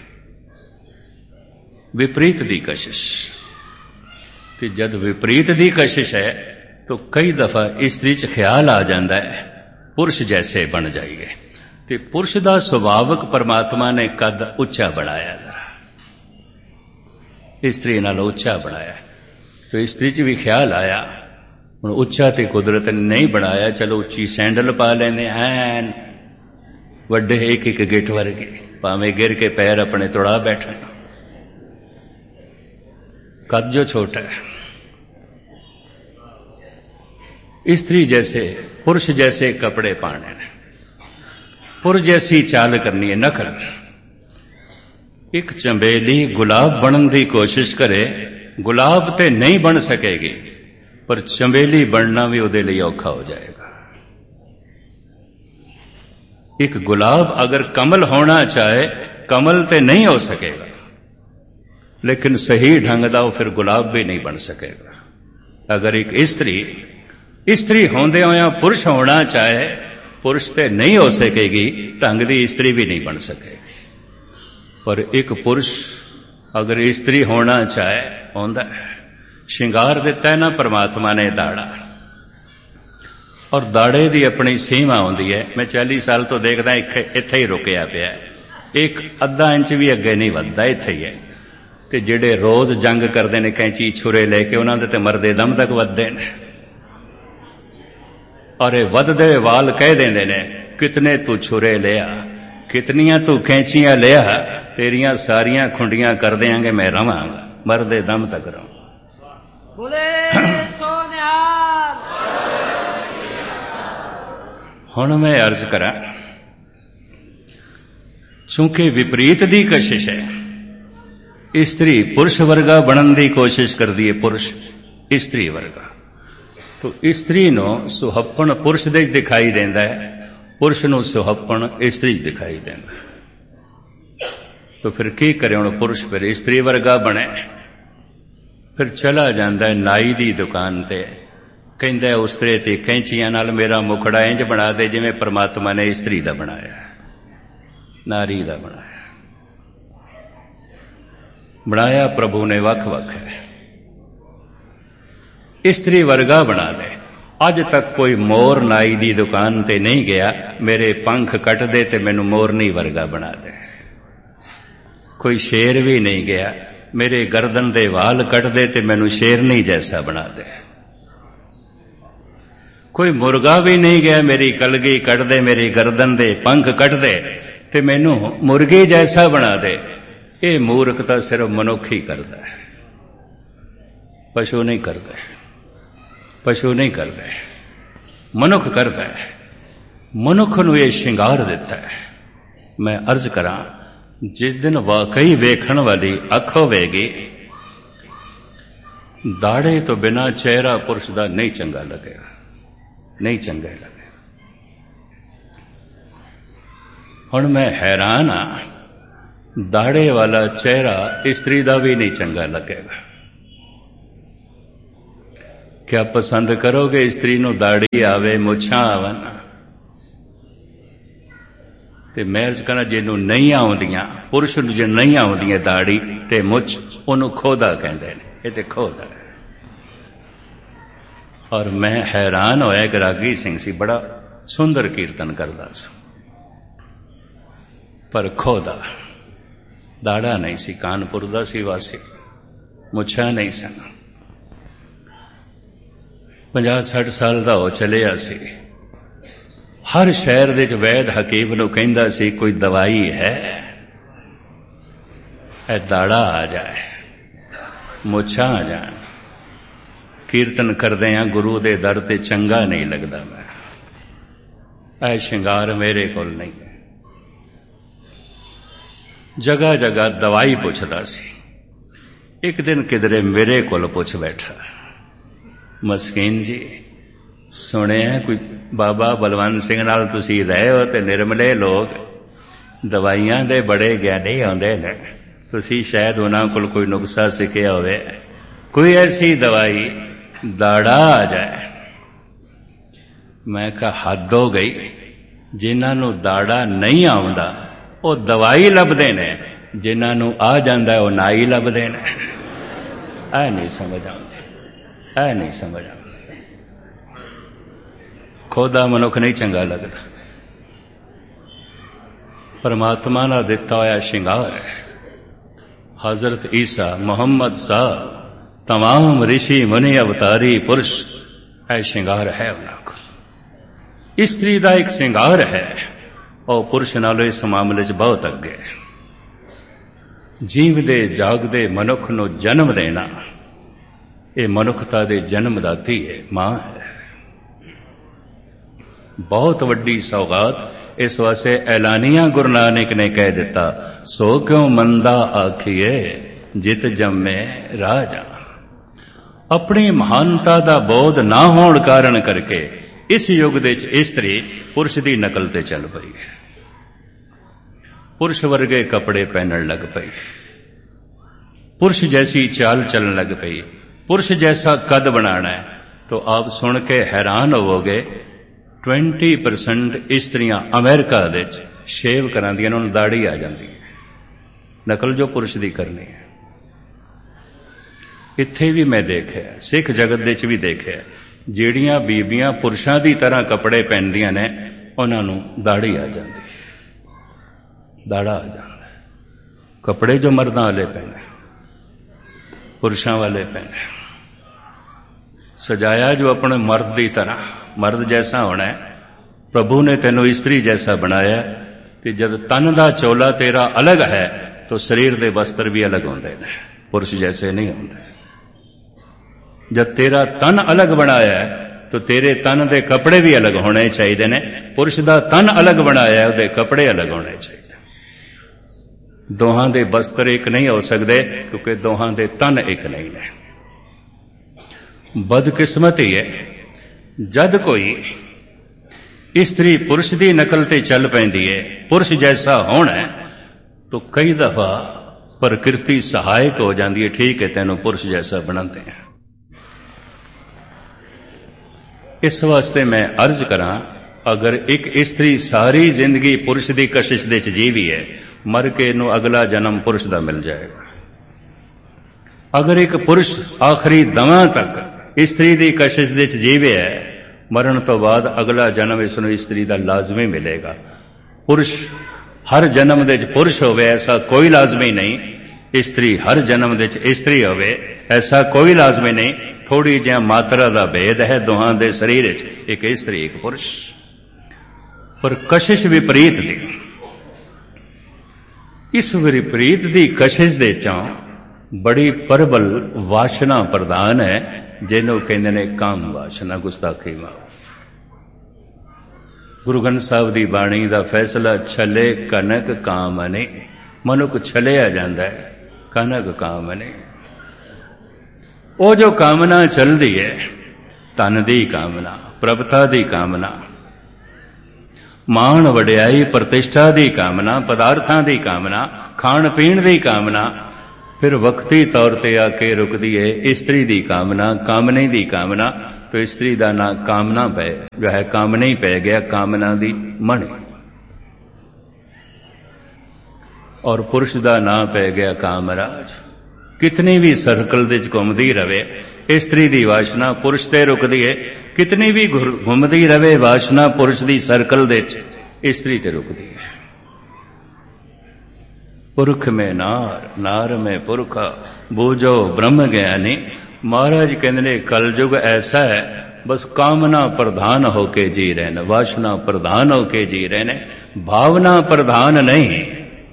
Speaker 1: ਵਿਪਰੀਤ ਦੀ ਕਸ਼ਿਸ਼। ਤੇ ਜਦ ਵਿਪਰੀਤ ਦੀ ਕਸ਼ਿਸ਼ ਹੈ ਤਾਂ ਕਈ ਦਫਾ ਇਸਤਰੀ 'ਚ ਖਿਆਲ ਆ ਜਾਂਦਾ ਹੈ ਪੁਰਸ਼ ਜੈਸੇ ਬਣ ਜਾਈਏ। ਤੇ ਪੁਰਸ਼ ਦਾ ਸੁਭਾਵਕ ਪਰਮਾਤਮਾ ਨੇ ਕੱਦ ਉੱਚਾ ਬਣਾਇਆ, ਜ਼ਰਾ ਇਸਤਰੀ ਨਾਲ ਉੱਚਾ ਬਣਾਇਆ। ਤੇ ਇਸਤਰੀ 'ਚ ਵੀ ਖਿਆਲ ਆਇਆ, ਹੁਣ ਉੱਚਾ ਤੇ ਕੁਦਰਤ ਨੇ ਨਹੀਂ ਬਣਾਇਆ, ਚਲੋ ਉੱਚੀ ਸੈਂਡਲ ਪਾ ਲੈਂਦੇ, ਐਨ ਵੱਡੇ ਇੱਕ ਇੱਕ ਗਿੱਠ ਵਰਗੇ, ਭਾਵੇਂ ਗਿਰ ਕੇ ਪੈਰ ਆਪਣੇ ਤੁੜਾ ਬੈਠਣ। ਕੱਦ ਜੋ ਛੋਟਾ है। स्त्री जैसे पुरुष जैसे कपड़े पाने, पुर जैसी चाल करनी है, नखर। एक चंबेली गुलाब बनने की कोशिश करे, गुलाब ते नहीं बन सकेगी, पर चंबेली बनना भी उहदे लई औखा हो जाएगा। एक गुलाब अगर कमल होना चाहे, कमल ते नहीं हो सकेगा, लेकिन सही ढंग का वो फिर गुलाब भी नहीं बन सकेगा। अगर एक स्त्री होंदे होया पुरुष होना चाहे, पुरुष ते नहीं हो सकेगी, ढंग की स्त्री भी नहीं बन सकेगी। पर एक पुरुष अगर स्त्री होना चाहे, होंदा है। श्रृंगार दिता है ना परमात्मा ने दाड़ा, और दाड़े की अपनी सीमा होंदी है। मैं 40 साल तो देखदा इत्थे ही रुकिया पिया, एक अद्धा इंच भी अगे नहीं वधदा, इत्थे ही है। ते जिहड़े रोज जंग करते ने कैंची छुरे लेके, उन्हां दे ते मरदे दम तक वधदे ने, और वधदे वाल कह देंदे ने, कितने तू छुरे लिया, कितनियां तू कैंचियां लिया, तेरियां सारियां खुंडियां कर देंगे, मैं रवांगा, मरदे दम तक रहूं। बोले सोनिहाल। हुण मैं अर्ज करा, चूंकि विपरीत दी कशिश है, स्त्री पुरुष वर्गा बनने की कोशिश करती है, पुरुष स्त्री वर्गा। तो स्त्री नो सुहप्पण पुरुष दे दिखाई देंदा है, पुरुष नो सुहप्पण स्त्री दिखाई देंदा है। तो फिर की करे, हुण पुरुष फिर स्त्री वर्गा बने, फिर चला जांदा है नाई दी दुकान ते, कहंदा उस्तरे ते कैंचियां नाल मेरा मुखड़ा इंज बना दे जिवें परमात्मा ने स्त्री दा बनाया, नारी दा बनाया। बनाया प्रभु ने वख वख है, स्त्री वर्गा बना दे। अज तक कोई मोर नाई दी दुकान ते नहीं गया, मेरे पंख कट दे ते मैनू मोरनी वर्गा बना दे। कोई शेर भी नहीं गया, मेरे गर्दन दे वाल कट दे ते मैनू शेरनी जैसा बना दे। कोई मुर्गा भी नहीं गया, मेरी कलगी कट दे, मेरी गर्दन दे पंख कट दे ते मैनू मुर्गी जैसा बना दे। ये मूर्खता सिर्फ मनुख ही करता है, पशु नहीं करता है, पशु नहीं करता है, मनुख करता है। मनुख नूं ये श्रृंगार दिता है। मैं अर्ज करा, जिस दिन वाकई वेखण वाली अख होवेगी, दाड़े तो बिना चेहरा पुरुष का नहीं चंगा लगेगा, नहीं चंगा लगेगा। हुण मैं हैरान हाँ, दाड़े वाला चेहरा स्त्री का भी नहीं चंगा लगेगा। क्या पसंद करोगे स्त्री नूं दाड़ी आवे मुछां आवन? ते मैं अर्ज करना जिन्हों नहीं आउंदियां, पुरुष नूं जे नहीं आउंदियां दाड़ी ते मुछ, उहनूं खोदा कहंदे ने। इह ते खोदा है। और मैं हैरान होया कि रागी सिंह सी, बड़ा सुंदर कीर्तन करदा सी, पर खोदा, दाड़ा नहीं सी, कानपुर दा सी वासी, मुछां नहीं सन। 50-60 साल दा हो चलिया सी। हर शहर दे वैद हकीम नूं कहंदा सी कोई दवाई है, ए दाड़ा आ जाए, मुछां आ जाए। कीर्तन करदे आ गुरु दे दर ते चंगा नहीं लगदा मैं, ऐ शिंगार मेरे कोल नहीं। जगह जगह दवाई पुछदा सी। एक दिन किधरे मेरे कोल पुछ बैठा, मस्कीन जी सुने कोई बाबा बलवंत सिंह नाल तुसी रहे हो ते निर्मले लोग दवाइयां दे बड़े ज्ञानी आउंदे ने, तुसी शायद उन्हां कोल कोई नुस्खा सिखिया होवे, कोई ऐसी दवाई दाड़ा आ जाए। मैं कहा हद हो गई, जिन्हां नूं दाड़ा नहीं आउंदा वो दवाई लभदे ने, जिन्हां नूं आ जांदा है वो नाई लभदे ने। ऐ नहीं समझ आउंदी, ऐ नहीं समझ आउंदी। खोदा मनुख नहीं चंगा लगदा। परमात्मा ना दिता होया शिंगार है। हजरत ईसा मुहम्मद साहब तमाम ऋषि मुनि अवतारी पुरुष है शिंगार है उन्हां कोल। स्त्री दा एक शिंगार है और पुरुष नालों इस मामले च बहुत अगे। जीवदे जागदे मनुख नूं जन्म देना ये मनुखता दे जन्मदाती है, मां है। बहुत वड्डी सौगात। इस वास्ते ऐलानिया गुरु नानक ने कह दिता, सो क्यों मंदा आखिए जित जम्मे राजा। अपनी महानता दा बोध ना होण कारण करके इस युग दे स्त्री पुरुष की नकल ते चल पई, पुरुष वर्गे कपड़े पहनन लग पई, पुरुष जैसी चाल चलन लग पई, पुरुष जैसा कद बनाना है। तो आप सुन के हैरान होवोगे 20% स्त्रियां अमेरिका दे शेव करांदियां, उन्होंने दाड़ी आ जाती है। नकल जो पुरुष की करनी है। इत्थे भी मैं देखा, सिख जगत दे भी देखा, ਜਿਹੜੀਆਂ बीबियां पुरुषों की तरह कपड़े पहनदियां ने उन्होंने दाड़ी आ जाती, दाड़ा आ जाता है। कपड़े जो मर्दां वाले पहने पुरुषों वाले पहने, सजाया जो अपने मर्द की तरह, मर्द जैसा होना है। प्रभु ने तेनों स्त्री जैसा बनाया कि जब तन का चोला तेरा अलग है तो शरीर के वस्त्र भी अलग होंगे ने, पुरुष जैसे नहीं होंगे। जब तेरा तन अलग बनाया है तो तेरे तन के कपड़े भी अलग होने चाहिए ने। पुरुष का तन अलग बनाया है, उसके कपड़े अलग होने चाहिए। दोहां दे वस्त्र एक नहीं हो सकते क्योंकि दोहां दे तन एक नहीं है। बदकिस्मती है जद कोई स्त्री पुरुष की नकल ते चल पैंदी है, पुरुष जैसा होना है, तो कई दफा प्रकृति सहायक हो जाती है। ठीक है, तेनों पुरुष जैसा बनाते हैं। इस वास्ते मैं अर्ज करा, अगर एक स्त्री सारी जिंदगी पुरुष की कशिश दे जीवी है, मर के इनू अगला जन्म पुरुष का मिल जाएगा। अगर एक पुरुष आखिरी दमा तक स्त्री की कशिश दे जीवे है, मरण तो बाद अगला जन्म इसनू स्त्री का लाजमी मिलेगा। पुरुष हर जन्म दे पुरुष होवे ऐसा कोई लाजमी नहीं, स्त्री हर जन्म दे स्त्री होवे ऐसा कोई लाजमी नहीं। थोड़ी जी मात्रा का भेद है दोहां दे शरीर, एक स्त्री एक पुरुष, पर कशिश विपरीत दी। इस विपरीत दी कशिश दे चों बड़ी प्रबल वासना प्रधान है, जिन्हों कहते ने काम वासना, गुस्ताखी माफ। गुरु ग्रंथ साहब की बाणी का फैसला, छले कनक कामने, मनुख छलिया जाता है, कनक कामने। वो जो कामना चलती है, धन की कामना, प्रभुता की कामना, मान वडियाई प्रतिष्ठा की कामना, पदार्थां की कामना, खाण पीण की कामना, फिर वक्ती तौर पर आके रुकती है इस्त्री दी कामना, कामने दी कामना। तो इस्त्री का ना कामना पै जो है कामने ही पै गया, कामना दी मण। और पुरुष का ना पै गया कामराज। कितनी भी सर्कल दे घूमती रवे इस्त्री दी वासना पुरुष ते रुकदी है, कितनी भी घूमती रवे वासना पुरुष दी सर्कल दे इस्त्री ते रुकदी है। पुरख में नार, नार में पुरखा, बूझो ब्रह्म ज्ञानी। महाराज कहते ने कलयुग ऐसा है, बस कामना प्रधान होके जी रहे ने, वासना प्रधान होके जी रहे ने, भावना प्रधान नहीं।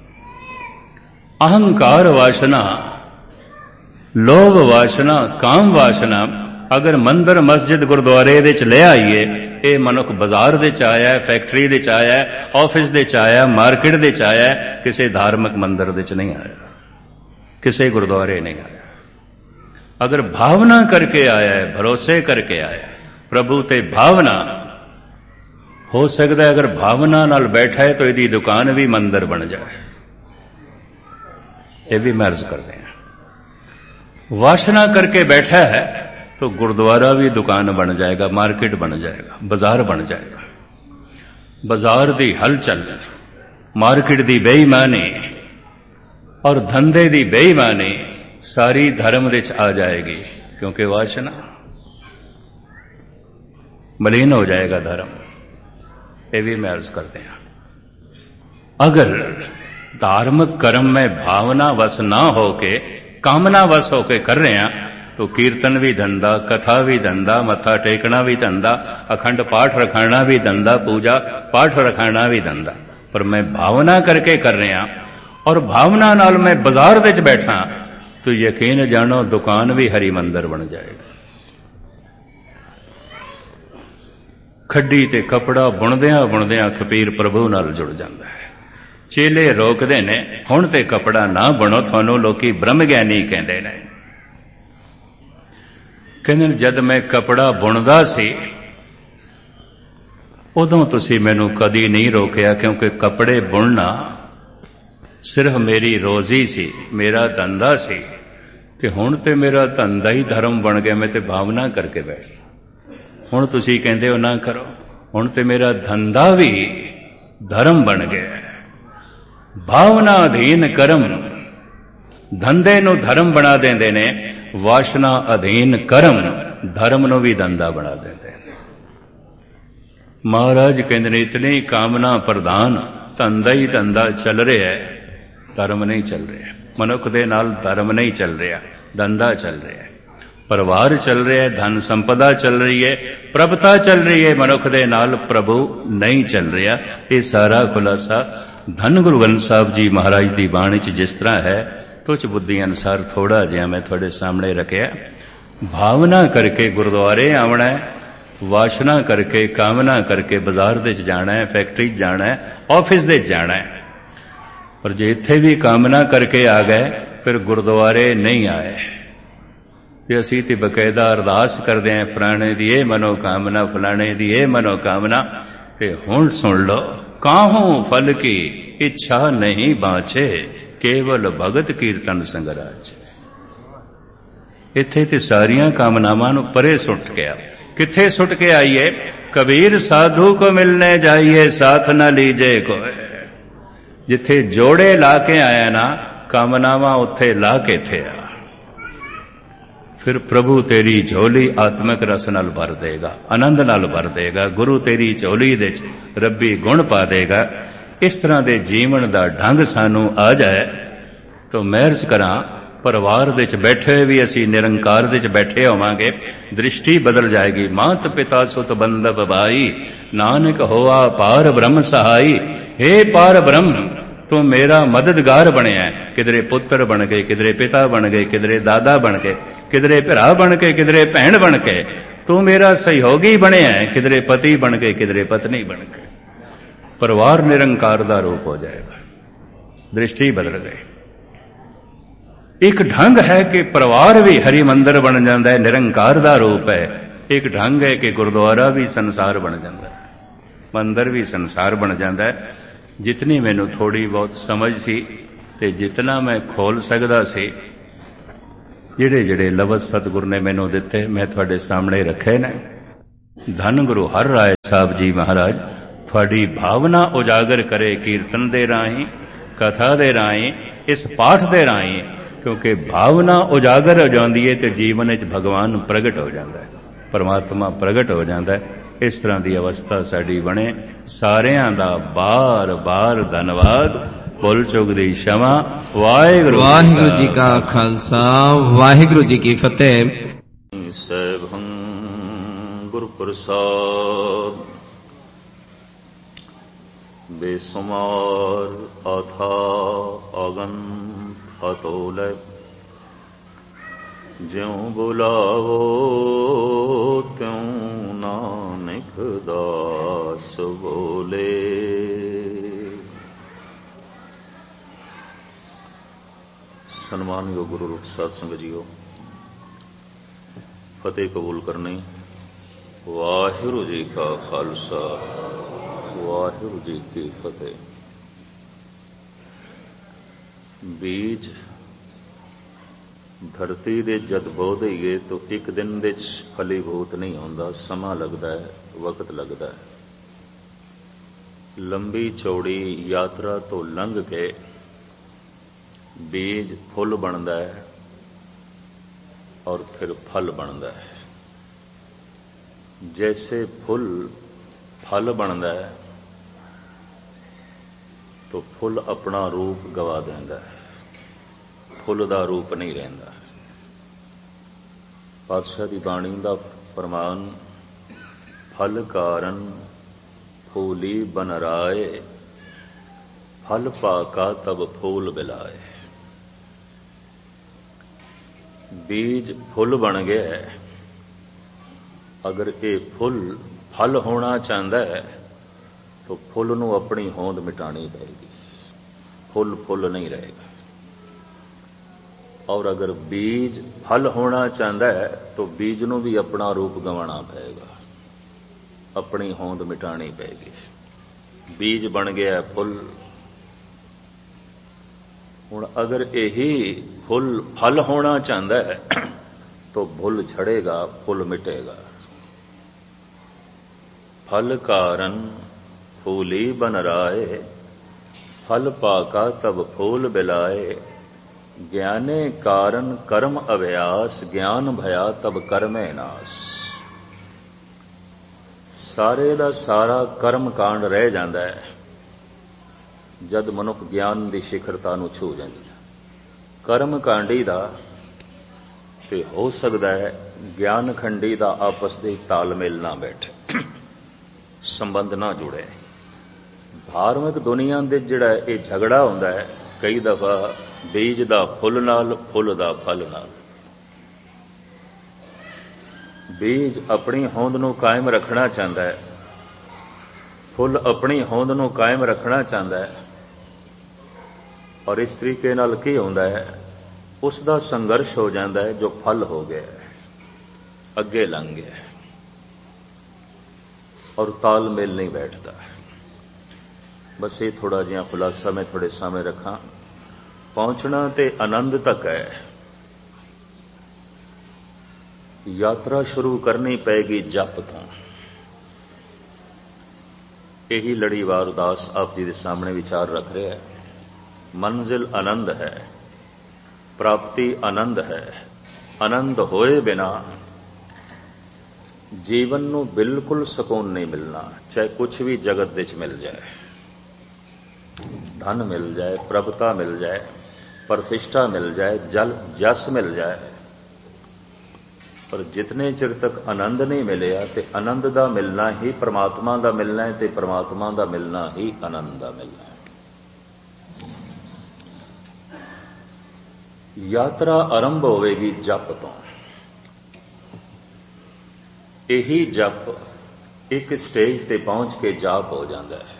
Speaker 1: अहंकार वासना, लोभ वासना, काम वासना अगर मंदिर मस्जिद गुरुद्वारे दे च ले आईए, ये मनुख बाजार दे च आया, फैक्ट्री दे च आया, ऑफिस दे च आया, मार्केट दे च आया, किसी धार्मिक मंदिर दे च नहीं आया, किसी गुरुद्वारे नहीं आया। अगर भावना करके आया है, भरोसे करके आया है, प्रभु ते भावना हो सकता है। अगर भावना नाल बैठा है तो यदि दुकान भी मंदिर बन जाए, ये भी मर्ज करते हैं। वासना करके बैठा है तो गुरुद्वारा भी दुकान बन जाएगा, मार्केट बन जाएगा, बाजार बन जाएगा। बाजार दी हलचल, मार्केट दी बेईमानी और धंधे दी बेईमानी सारी धर्म दे आ जाएगी, क्योंकि वासना मलिन हो जाएगा धर्म। ये भी मैं अर्ज करते हैं। अगर धार्मिक कर्म में भावना वश ना होके कामना वश होके कर रहे हैं तो कीर्तन भी धंधा, कथा भी धंधा, मत्था टेकना भी धंधा, अखंड पाठ रखाना भी धंधा, पूजा पाठ रखाना भी धंधा। पर मैं भावना करके कर रहा और भावना नाल मैं बाजार विच बैठा तो यकीन जानो दुकान भी हरि मंदिर बन जाएगा। खड्डी ते कपड़ा बुणदियां बुणदियां खपीर प्रभु नाल जुड़ जाता है। चेले रोकदे ने, हुण ते कपड़ा ना बुणो, थानू लोकी ब्रह्म ज्ञानी कहंदे ने। कहंदे जद मैं कपड़ा बुणदा सी उदों तुसीं मैनू कदी नहीं रोकिया, क्योंकि कपड़े बुणना सिर्फ मेरी रोजी सी, मेरा धंधा सी। ते हुण ते मेरा धंधा ही धर्म बन गया, मैं ते भावना करके बैठ। हुण तुसीं कहंदे हो ना करो, हुण ते मेरा धंधा भी धर्म बन गया। भावना अधीन कर्म, धंधे नूं धर्म बना देंदे ने, वासना अधीन कर्म धर्म नूं भी धंधा बना देंदे ने। महाराज कहंदे ने इतनी कामना प्रधान धंधा ही धंधा चल रहा है, धर्म नहीं चल रहा। मनुख दे नाल धर्म नहीं चल रहा, धंधा चल रहा है। परिवार चल रहा है, धन संपदा चल रही है, प्रभुता चल रही है, मनुख दे नाल प्रभु नहीं चल रहा। ये सारा खुलासा धन गुरु ग्रंथ साहब जी महाराज की बाणी च जिस तरह है, तुझ बुद्धि अनुसार थोड़ा जिहा मैं थोड़े सामने रखिया। भावना करके गुरुद्वारे आवना है, वासना करके कामना करके बाजार दे जाना है, फैक्ट्री जाना है, ऑफिस दे जाना है। पर जे इत्थे भी कामना करके आ गए फिर गुरुद्वारे नहीं आए। ते असीं ते बकायदा अरदास करदे हैं, फलाणे दी ये मनोकामना, फलाणे दी ये मनोकामना। ते हुण सुन लो, काहूं फल की इच्छा नहीं बाँचे, केवल भगत कीर्तन संगराज। इत्थे ते सारियां कामनावां नूं परे सुट गया। किथे सुट के आइए? कबीर साधु को मिलने जाइए, साथ न लीजे कोई। जिथे जोड़े ला के आया ना कामनावां, उत्थे ला के थे आ। फिर प्रभु तेरी झोली आत्मिक रस नाल भर देगा, आनंद नाल भर देगा। गुरु तेरी झोली दे रब्बी गुण पा देगा। इस तरह दे जीवन दा ढंग सानू आ जाए तो महर्ज करा परिवार दे च बैठे भी असी निरंकार दे च बैठे होवांगे, दृष्टि बदल जाएगी। मात पिता सुत बंधव भाई, नानक होआ पार ब्रह्म सहाई। हे पार ब्रह्म तू मेरा मददगार बनया, किधरे पुत्र बन गए, किधरे पिता बन गए, किधरे दादा बन गए, किधरे भरा बन के, किधरे भैन बन के। तू मेरा सहयोगी बनया, किधरे पति बन गए, किधरे पत्नी बन गए। परिवार निरंकार दा रूप हो जाएगा, दृष्टि बदल गई। एक ढंग है कि परिवार भी हरि मंदिर बन जाता है, निरंकार दा रूप है। एक ढंग है कि गुरुद्वारा भी संसार बन जाता है, मंदिर भी संसार बन जाता है। जितनी मैनू थोड़ी बहुत समझ सी ते जितना मैं खोल सकदा सी ਜਿਹੜੇ ਜਿਹੜੇ ਲਫ਼ਜ਼ ਸਤਿਗੁਰ ਨੇ ਮੈਨੂੰ ਦਿੱਤੇ ਮੈਂ ਤੁਹਾਡੇ ਸਾਹਮਣੇ ਰੱਖੇ ਨੇ। ਧੰਨ ਗੁਰੂ ਹਰਿ ਰਾਏ ਸਾਹਿਬ ਜੀ ਮਹਾਰਾਜ ਤੁਹਾਡੀ ਭਾਵਨਾ ਉਜਾਗਰ ਕਰੇ ਕੀਰਤਨ ਦੇ ਰਾਹੀਂ, ਕਥਾ ਦੇ ਰਾਹੀਂ, ਇਸ ਪਾਠ ਦੇ ਰਾਹੀਂ, ਕਿਉਂਕਿ ਭਾਵਨਾ ਉਜਾਗਰ ਹੋ ਜਾਂਦੀ ਹੈ ਤੇ ਜੀਵਨ ਵਿੱਚ ਭਗਵਾਨ ਪ੍ਰਗਟ ਹੋ ਜਾਂਦਾ ਹੈ, ਪਰਮਾਤਮਾ ਪ੍ਰਗਟ ਹੋ ਜਾਂਦਾ ਹੈ। ਇਸ ਤਰ੍ਹਾਂ ਦੀ ਅਵਸਥਾ ਸਾਡੀ ਬਣੇ। ਸਾਰਿਆਂ ਦਾ ਬਾਰ ਬਾਰ ਧੰਨਵਾਦ। ਭੁੱਲ ਚੁੱਕ ਦੀ क्षमा। ਵਾਹਿਗੁਰੂ
Speaker 2: ਵਾਹਿਗੁਰੂ ਜੀ ਕਾ ਖਾਲਸਾ, ਵਾਹਿਗੁਰੂ ਜੀ ਕੀ ਫਤਿਹ।
Speaker 1: ਸੈਭੰ ਗੁਰ ਪ੍ਰਸਾਦ ਬੇਸੁਮਾਰ ਆਥਾ ਅਗਨ ਅਤੋਲੇ ਜਿਉ ਬੁਲਾਵੋ ਤਿਉ ਨਾਨਕ ਦਾਸ ਬੋਲੇ। ਸਨਮਾਨਯੋਗ ਗੁਰੂ ਰੂਪ ਸਾਧ ਸੰਗਤ ਜੀਓ, ਫਤਿਹ ਕਬੂਲ ਕਰਨੀ। ਵਾਹਿਗੁਰੂ ਜੀ ਕਾ ਖਾਲਸਾ, ਵਾਹਿਗੁਰੂ ਜੀ ਕੀ ਫਤਿਹ। ਬੀਜ ਧਰਤੀ ਦੇ ਜਦ ਬੋ ਦਈਏ ਤਾਂ ਇੱਕ ਦਿਨ ਦੇ ਫਲੀਭੂਤ ਨਹੀਂ ਹੁੰਦਾ, ਸਮਾਂ ਲੱਗਦਾ ਹੈ, ਵਕਤ ਲੱਗਦਾ ਹੈ। ਲੰਬੀ ਚੌੜੀ ਯਾਤਰਾ ਤੋਂ ਲੰਘ ਕੇ ਬੀਜ ਫੁੱਲ ਬਣਦਾ ਹੈ ਔਰ ਫਿਰ ਫਲ ਬਣਦਾ ਹੈ। जैसे फूल फल बनता है तो फुल अपना रूप गवा देंदा है, फुल दा रूप नहीं रहिंदा। पातशाह दी बाणी दा फरमान, फल कारण फूली बन राए, फल पाका तब फूल बिलाए। बीज फुल बन गया है, अगर ये फुल फल होना चाहता है तो फुल नूं अपनी होंद मिटानी पड़ेगी, फुल फुल नहीं रहेगा। और अगर बीज फल होना चाहता है तो बीज नूं भी अपना रूप गंवाना पड़ेगा, अपनी होंद मिटानी पड़ेगी। बीज बन गया फुल। हुण अगर यही फुल फल होना चाहता है तो फुल झड़ेगा, फुल मिटेगा। फल कारण फूली बन राए, फल पाका तब फूल बिलाए। ज्ञाने कारण कर्म अभ्यास, ज्ञान भया तब कर्मे नास। सारे दा सारा कर्म कांड रह जाता है जद मनुख ज्ञान की शिखरता नूं छू जांदी है। कर्म कांडी दा ते हो सकता है ज्ञान खंडी दा आपस दे तालमेल ना बैठे, संबंध ना जुड़े। धार्मिक दुनिया दे जिहड़ा ये झगड़ा हुंदा है कई दफा बीज दा फुल नाल, फुल दा फल नाल। बीज अपनी होंद नूं कायम रखना चाहता है, फुल अपनी होंद नूं कायम रखना चाहता है। और इस तरीके नाल की हुंदा है, उसका संघर्ष हो जाता है जो फल हो गया है, अगे लंघ गया है और तालमेल नहीं बैठता। बस ये थोड़ा जिहा खुलासा मैं थोड़े सामने रखा। पहुंचना ते आनंद तक है, यात्रा शुरू करनी पैगी जप तो। यही लड़ीवार उदास आप जी के सामने विचार रख रहे हैं। मंजिल आनंद है, प्राप्ति आनंद है। आनंद होए बिना जीवन नूं बिल्कुल सुकून नहीं मिलना, चाहे कुछ भी जगत विच मिल जाए, धन मिल जाए, प्रभुता मिल जाए, प्रतिष्ठा मिल जाए, जल जस मिल जाए, पर जितने चिर तक आनंद नहीं मिलिया ते आनंद दा मिलना ही परमात्मा दा मिलना है ते परमात्मा दा मिलना ही आनंद दा मिलना है। यात्रा आरंभ होवेगी जप तो। यही जप एक स्टेज ते पहुंच के जाप हो जाता है।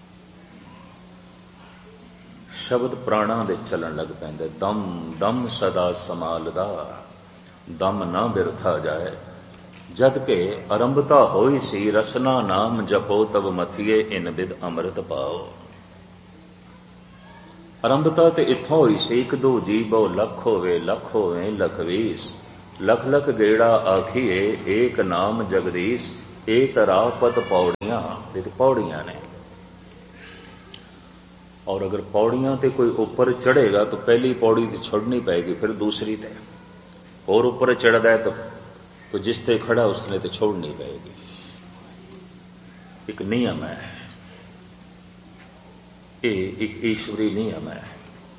Speaker 1: शब्द प्राणा दे चलन लग पैंदे। दम दम सदा समालदा, दम ना बिरथा जाए। जद के आरंभता होई सी, रसना नाम जपो तब मथिए इन बिद अमृत पाओ। ਆਰੰਭਤਾ ਤੇ ਇੱਥੋਂ ਹੋਈ ਸੀ, ਇੱਕ ਦੋ ਜੀ ਬਹੁ ਲੱਖ ਹੋਵੇ, ਲੱਖ ਹੋਵੇ ਲੱਖ ਵੀਸ, ਲੱਖ ਲੱਖ ਗੇੜਾ ਆਖੀਏ, ਏਕ ਨਾਮ ਜਗਦੀਸ਼। ਇਹ ਤਰਾਪਤ ਪੌੜੀਆਂ, ਇਹ ਤੇ ਪੌੜੀਆਂ ਨੇ। और अगर पौड़ियां ते कोई ऊपर चढ़ेगा तो पहली पौड़ी तो छोड़नी पड़ेगी, फिर दूसरी ते और ऊपर चढ़ता है तो जिस ते खड़ा उसने तो छोड़नी पड़ेगी। एक नियम है, ये एक ईश्वरी नियम है।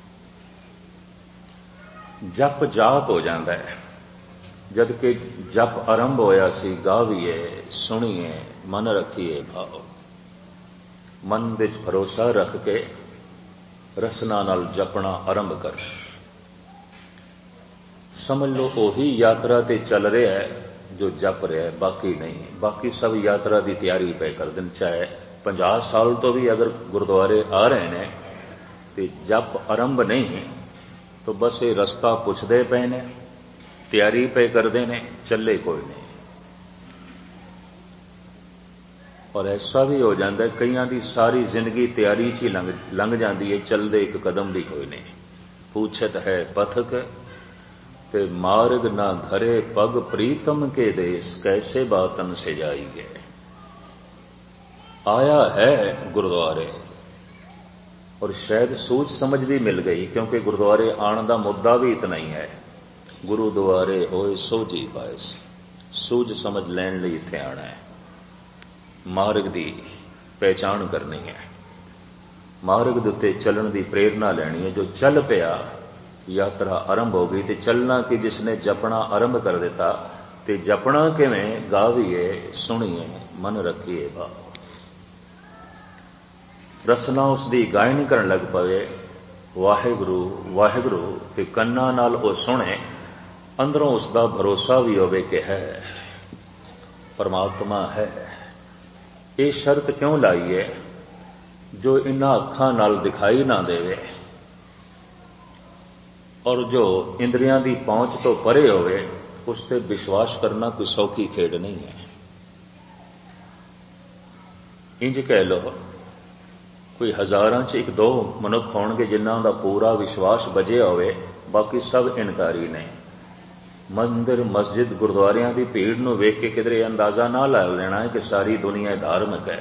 Speaker 1: जप जाप हो जाता है, जबकि जप आरंभ होया सी गावीए सुनीए मन रखिए भाव। मन विच भरोसा रख के रसना नाल जपना आरंभ कर। समझ लो ओही यात्रा ते चल रहा है जो जप रहा है, बाकी नहीं। बाकी सब यात्रा की तैयारी पे कर देन। चाहे 50 साल तो भी अगर गुरुद्वारे आ रहे हैं तो जप आरंभ नहीं तो बस ये रस्ता पुछदे पे ने, तैयारी पे करते ने, चले कोई नहीं। और ऐसा भी हो जाता है कईयां दी सारी जिंदगी तैयारी च ही लंघ जाती है, चलते एक कदम भी कोई नहीं। पूछत है पथक ते मार्ग ना धरे, पग प्रीतम के देश, कैसे बातन से जाइए। आया है गुरुद्वारे और शायद सूझ समझ भी मिल गई, क्योंकि गुरुद्वारे आने का मुद्दा भी इतना ही है। गुरुद्वारे होए सोझी पाए, सूझ समझ लैन लई इत्थे आना है। मार्ग की पहचान करनी है, मार्ग दे उत्ते चलन की प्रेरणा लैनी है। जो चल पिया यात्रा आरंभ हो गई। तो चलना कि जिसने जपना आरंभ कर दिता, तो जपना किवें, गावीए सुनीए मन रखिए भाव। रसना उसकी गायन करन लग पवे, वाहिगुरु वाहिगुरु ते कन्ना नाल ओ सुने, अंदरों उसका भरोसा भी होवे कि है परमात्मा है। ये शर्त क्यों लाई है, जो इन्हां अखां नाल दिखाई ना देवे और जो इंद्रियां दी पहुंच तो परे होवे, उस ते विश्वास करना कोई सौखी खेड नहीं है। इंज कह लो कोई हजारां च एक दो मनुख होणगे जिन्हां दा पूरा विश्वास बजिया होवे, बाकी सब इनकारी ने। मंदिर मस्जिद गुरुद्वारियां की भीड़ नूं वेख के किधरे अंदाजा ना ला लेना है कि सारी दुनिया धार्मिक है।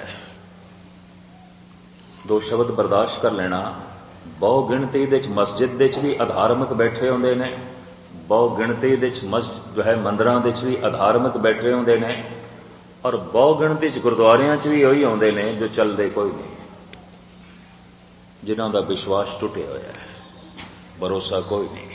Speaker 1: दो शब्द बर्दाश्त कर लेना। बहु गिणती दे मस्जिद दे भी अधार्मिक बैठे होंदे ने, बहु गिणती दे जो है मंदिरां दे भी अधार्मिक बैठे होंदे ने, और बहु गिणती गुरुद्वारियां च भी वही आउंदे ने जो चलते कोई नहीं, जिन्हां दा विश्वास टुटिया होया है, भरोसा कोई नहीं।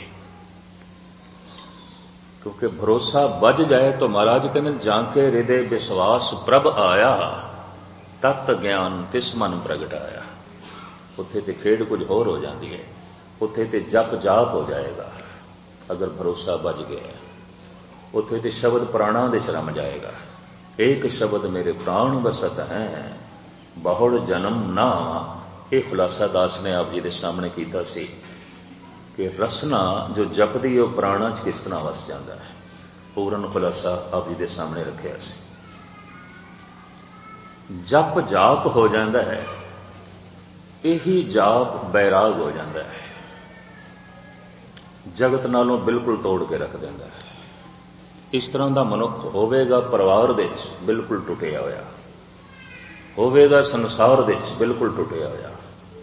Speaker 1: क्योंकि भरोसा बज जाए तो महाराज कहते जाके हृदय विश्वास प्रभ आया, तत् ज्ञान तिस मन प्रगट आया। उत्थे ते खेड कुछ होर हो जाती है, उत्थे ते जप जाप हो जाएगा। अगर भरोसा बज गया उत्थे ते शब्द प्राणा दे च रम जाएगा। एक शब्द मेरे प्राण बसत हैं, बहुड़ जन्म ना। ये खुलासा दास ने आप जी के सामने किया सी कि रसना जो जपदी वो प्राणा च किस तरह वस जाता है। पूर्ण खुलासा आप जी के सामने रखा सी। जप जाप हो जाता है, यही जाप बैराग हो जाता है, जगत नालों बिल्कुल तोड़ के रख देता है। इस तरह का मनुख होवेगा परिवार दे बिल्कुल टुटिया होया, होवेगा संसार दे बिल्कुल टुटिया होया,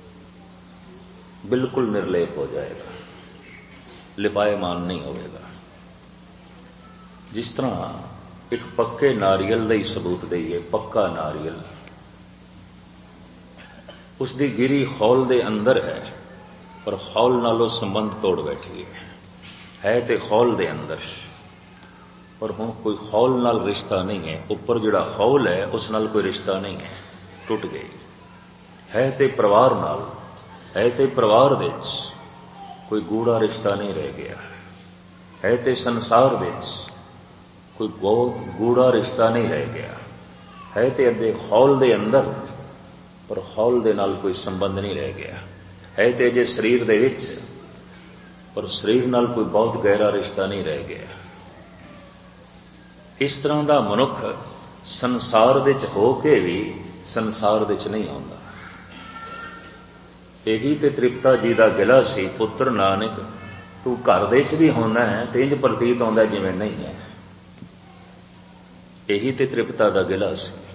Speaker 1: बिल्कुल निर्लेप हो जाएगा, लिपायमान नहीं होगा। जिस तरह एक पक्के नारियल का ही सबूत दईए, पक्का नारियल उसकी गिरी खौल दे अंदर है, पर खौल नालों संबंध तोड़ बैठी है तो खौल दे अंदर, पर हुण कोई खौल नाल रिश्ता नहीं है। ऊपर जिहड़ा खौल है उस नाल कोई रिश्ता नहीं है, टुट गई है। तो परिवार नाल है, तो परिवार दे कोई गूढ़ा रिश्ता नहीं रह गया है, तो संसार दे कोई गूढ़ा रिश्ता नहीं रह गया है, तो अदे खौल दे अंदर पर खौल दे नाल कोई संबंध नहीं रह गया है, तो अजे शरीर दे विच पर शरीर नाल कोई बहुत गहरा रिश्ता नहीं रह गया। इस तरह का मनुख संसार दे च हो के भी संसार दे च नहीं आउंदा। ਇਹੀ ਤੇ ਤ੍ਰਿਪਤਾ ਜੀ ਦਾ ਗਿਲਾ ਸੀ, ਪੁੱਤਰ ਨਾਨਕ ਤੂੰ ਘਰ ਦੇ 'ਚ ਵੀ ਹੋਣਾ ਹੈ ਤੇ ਇੰਜ ਪ੍ਰਤੀਤ ਆਉਂਦਾ ਜਿਵੇਂ ਨਹੀਂ ਹੈ। ਇਹੀ ਤੇ ਤ੍ਰਿਪਤਾ ਦਾ ਗਿਲਾ ਸੀ।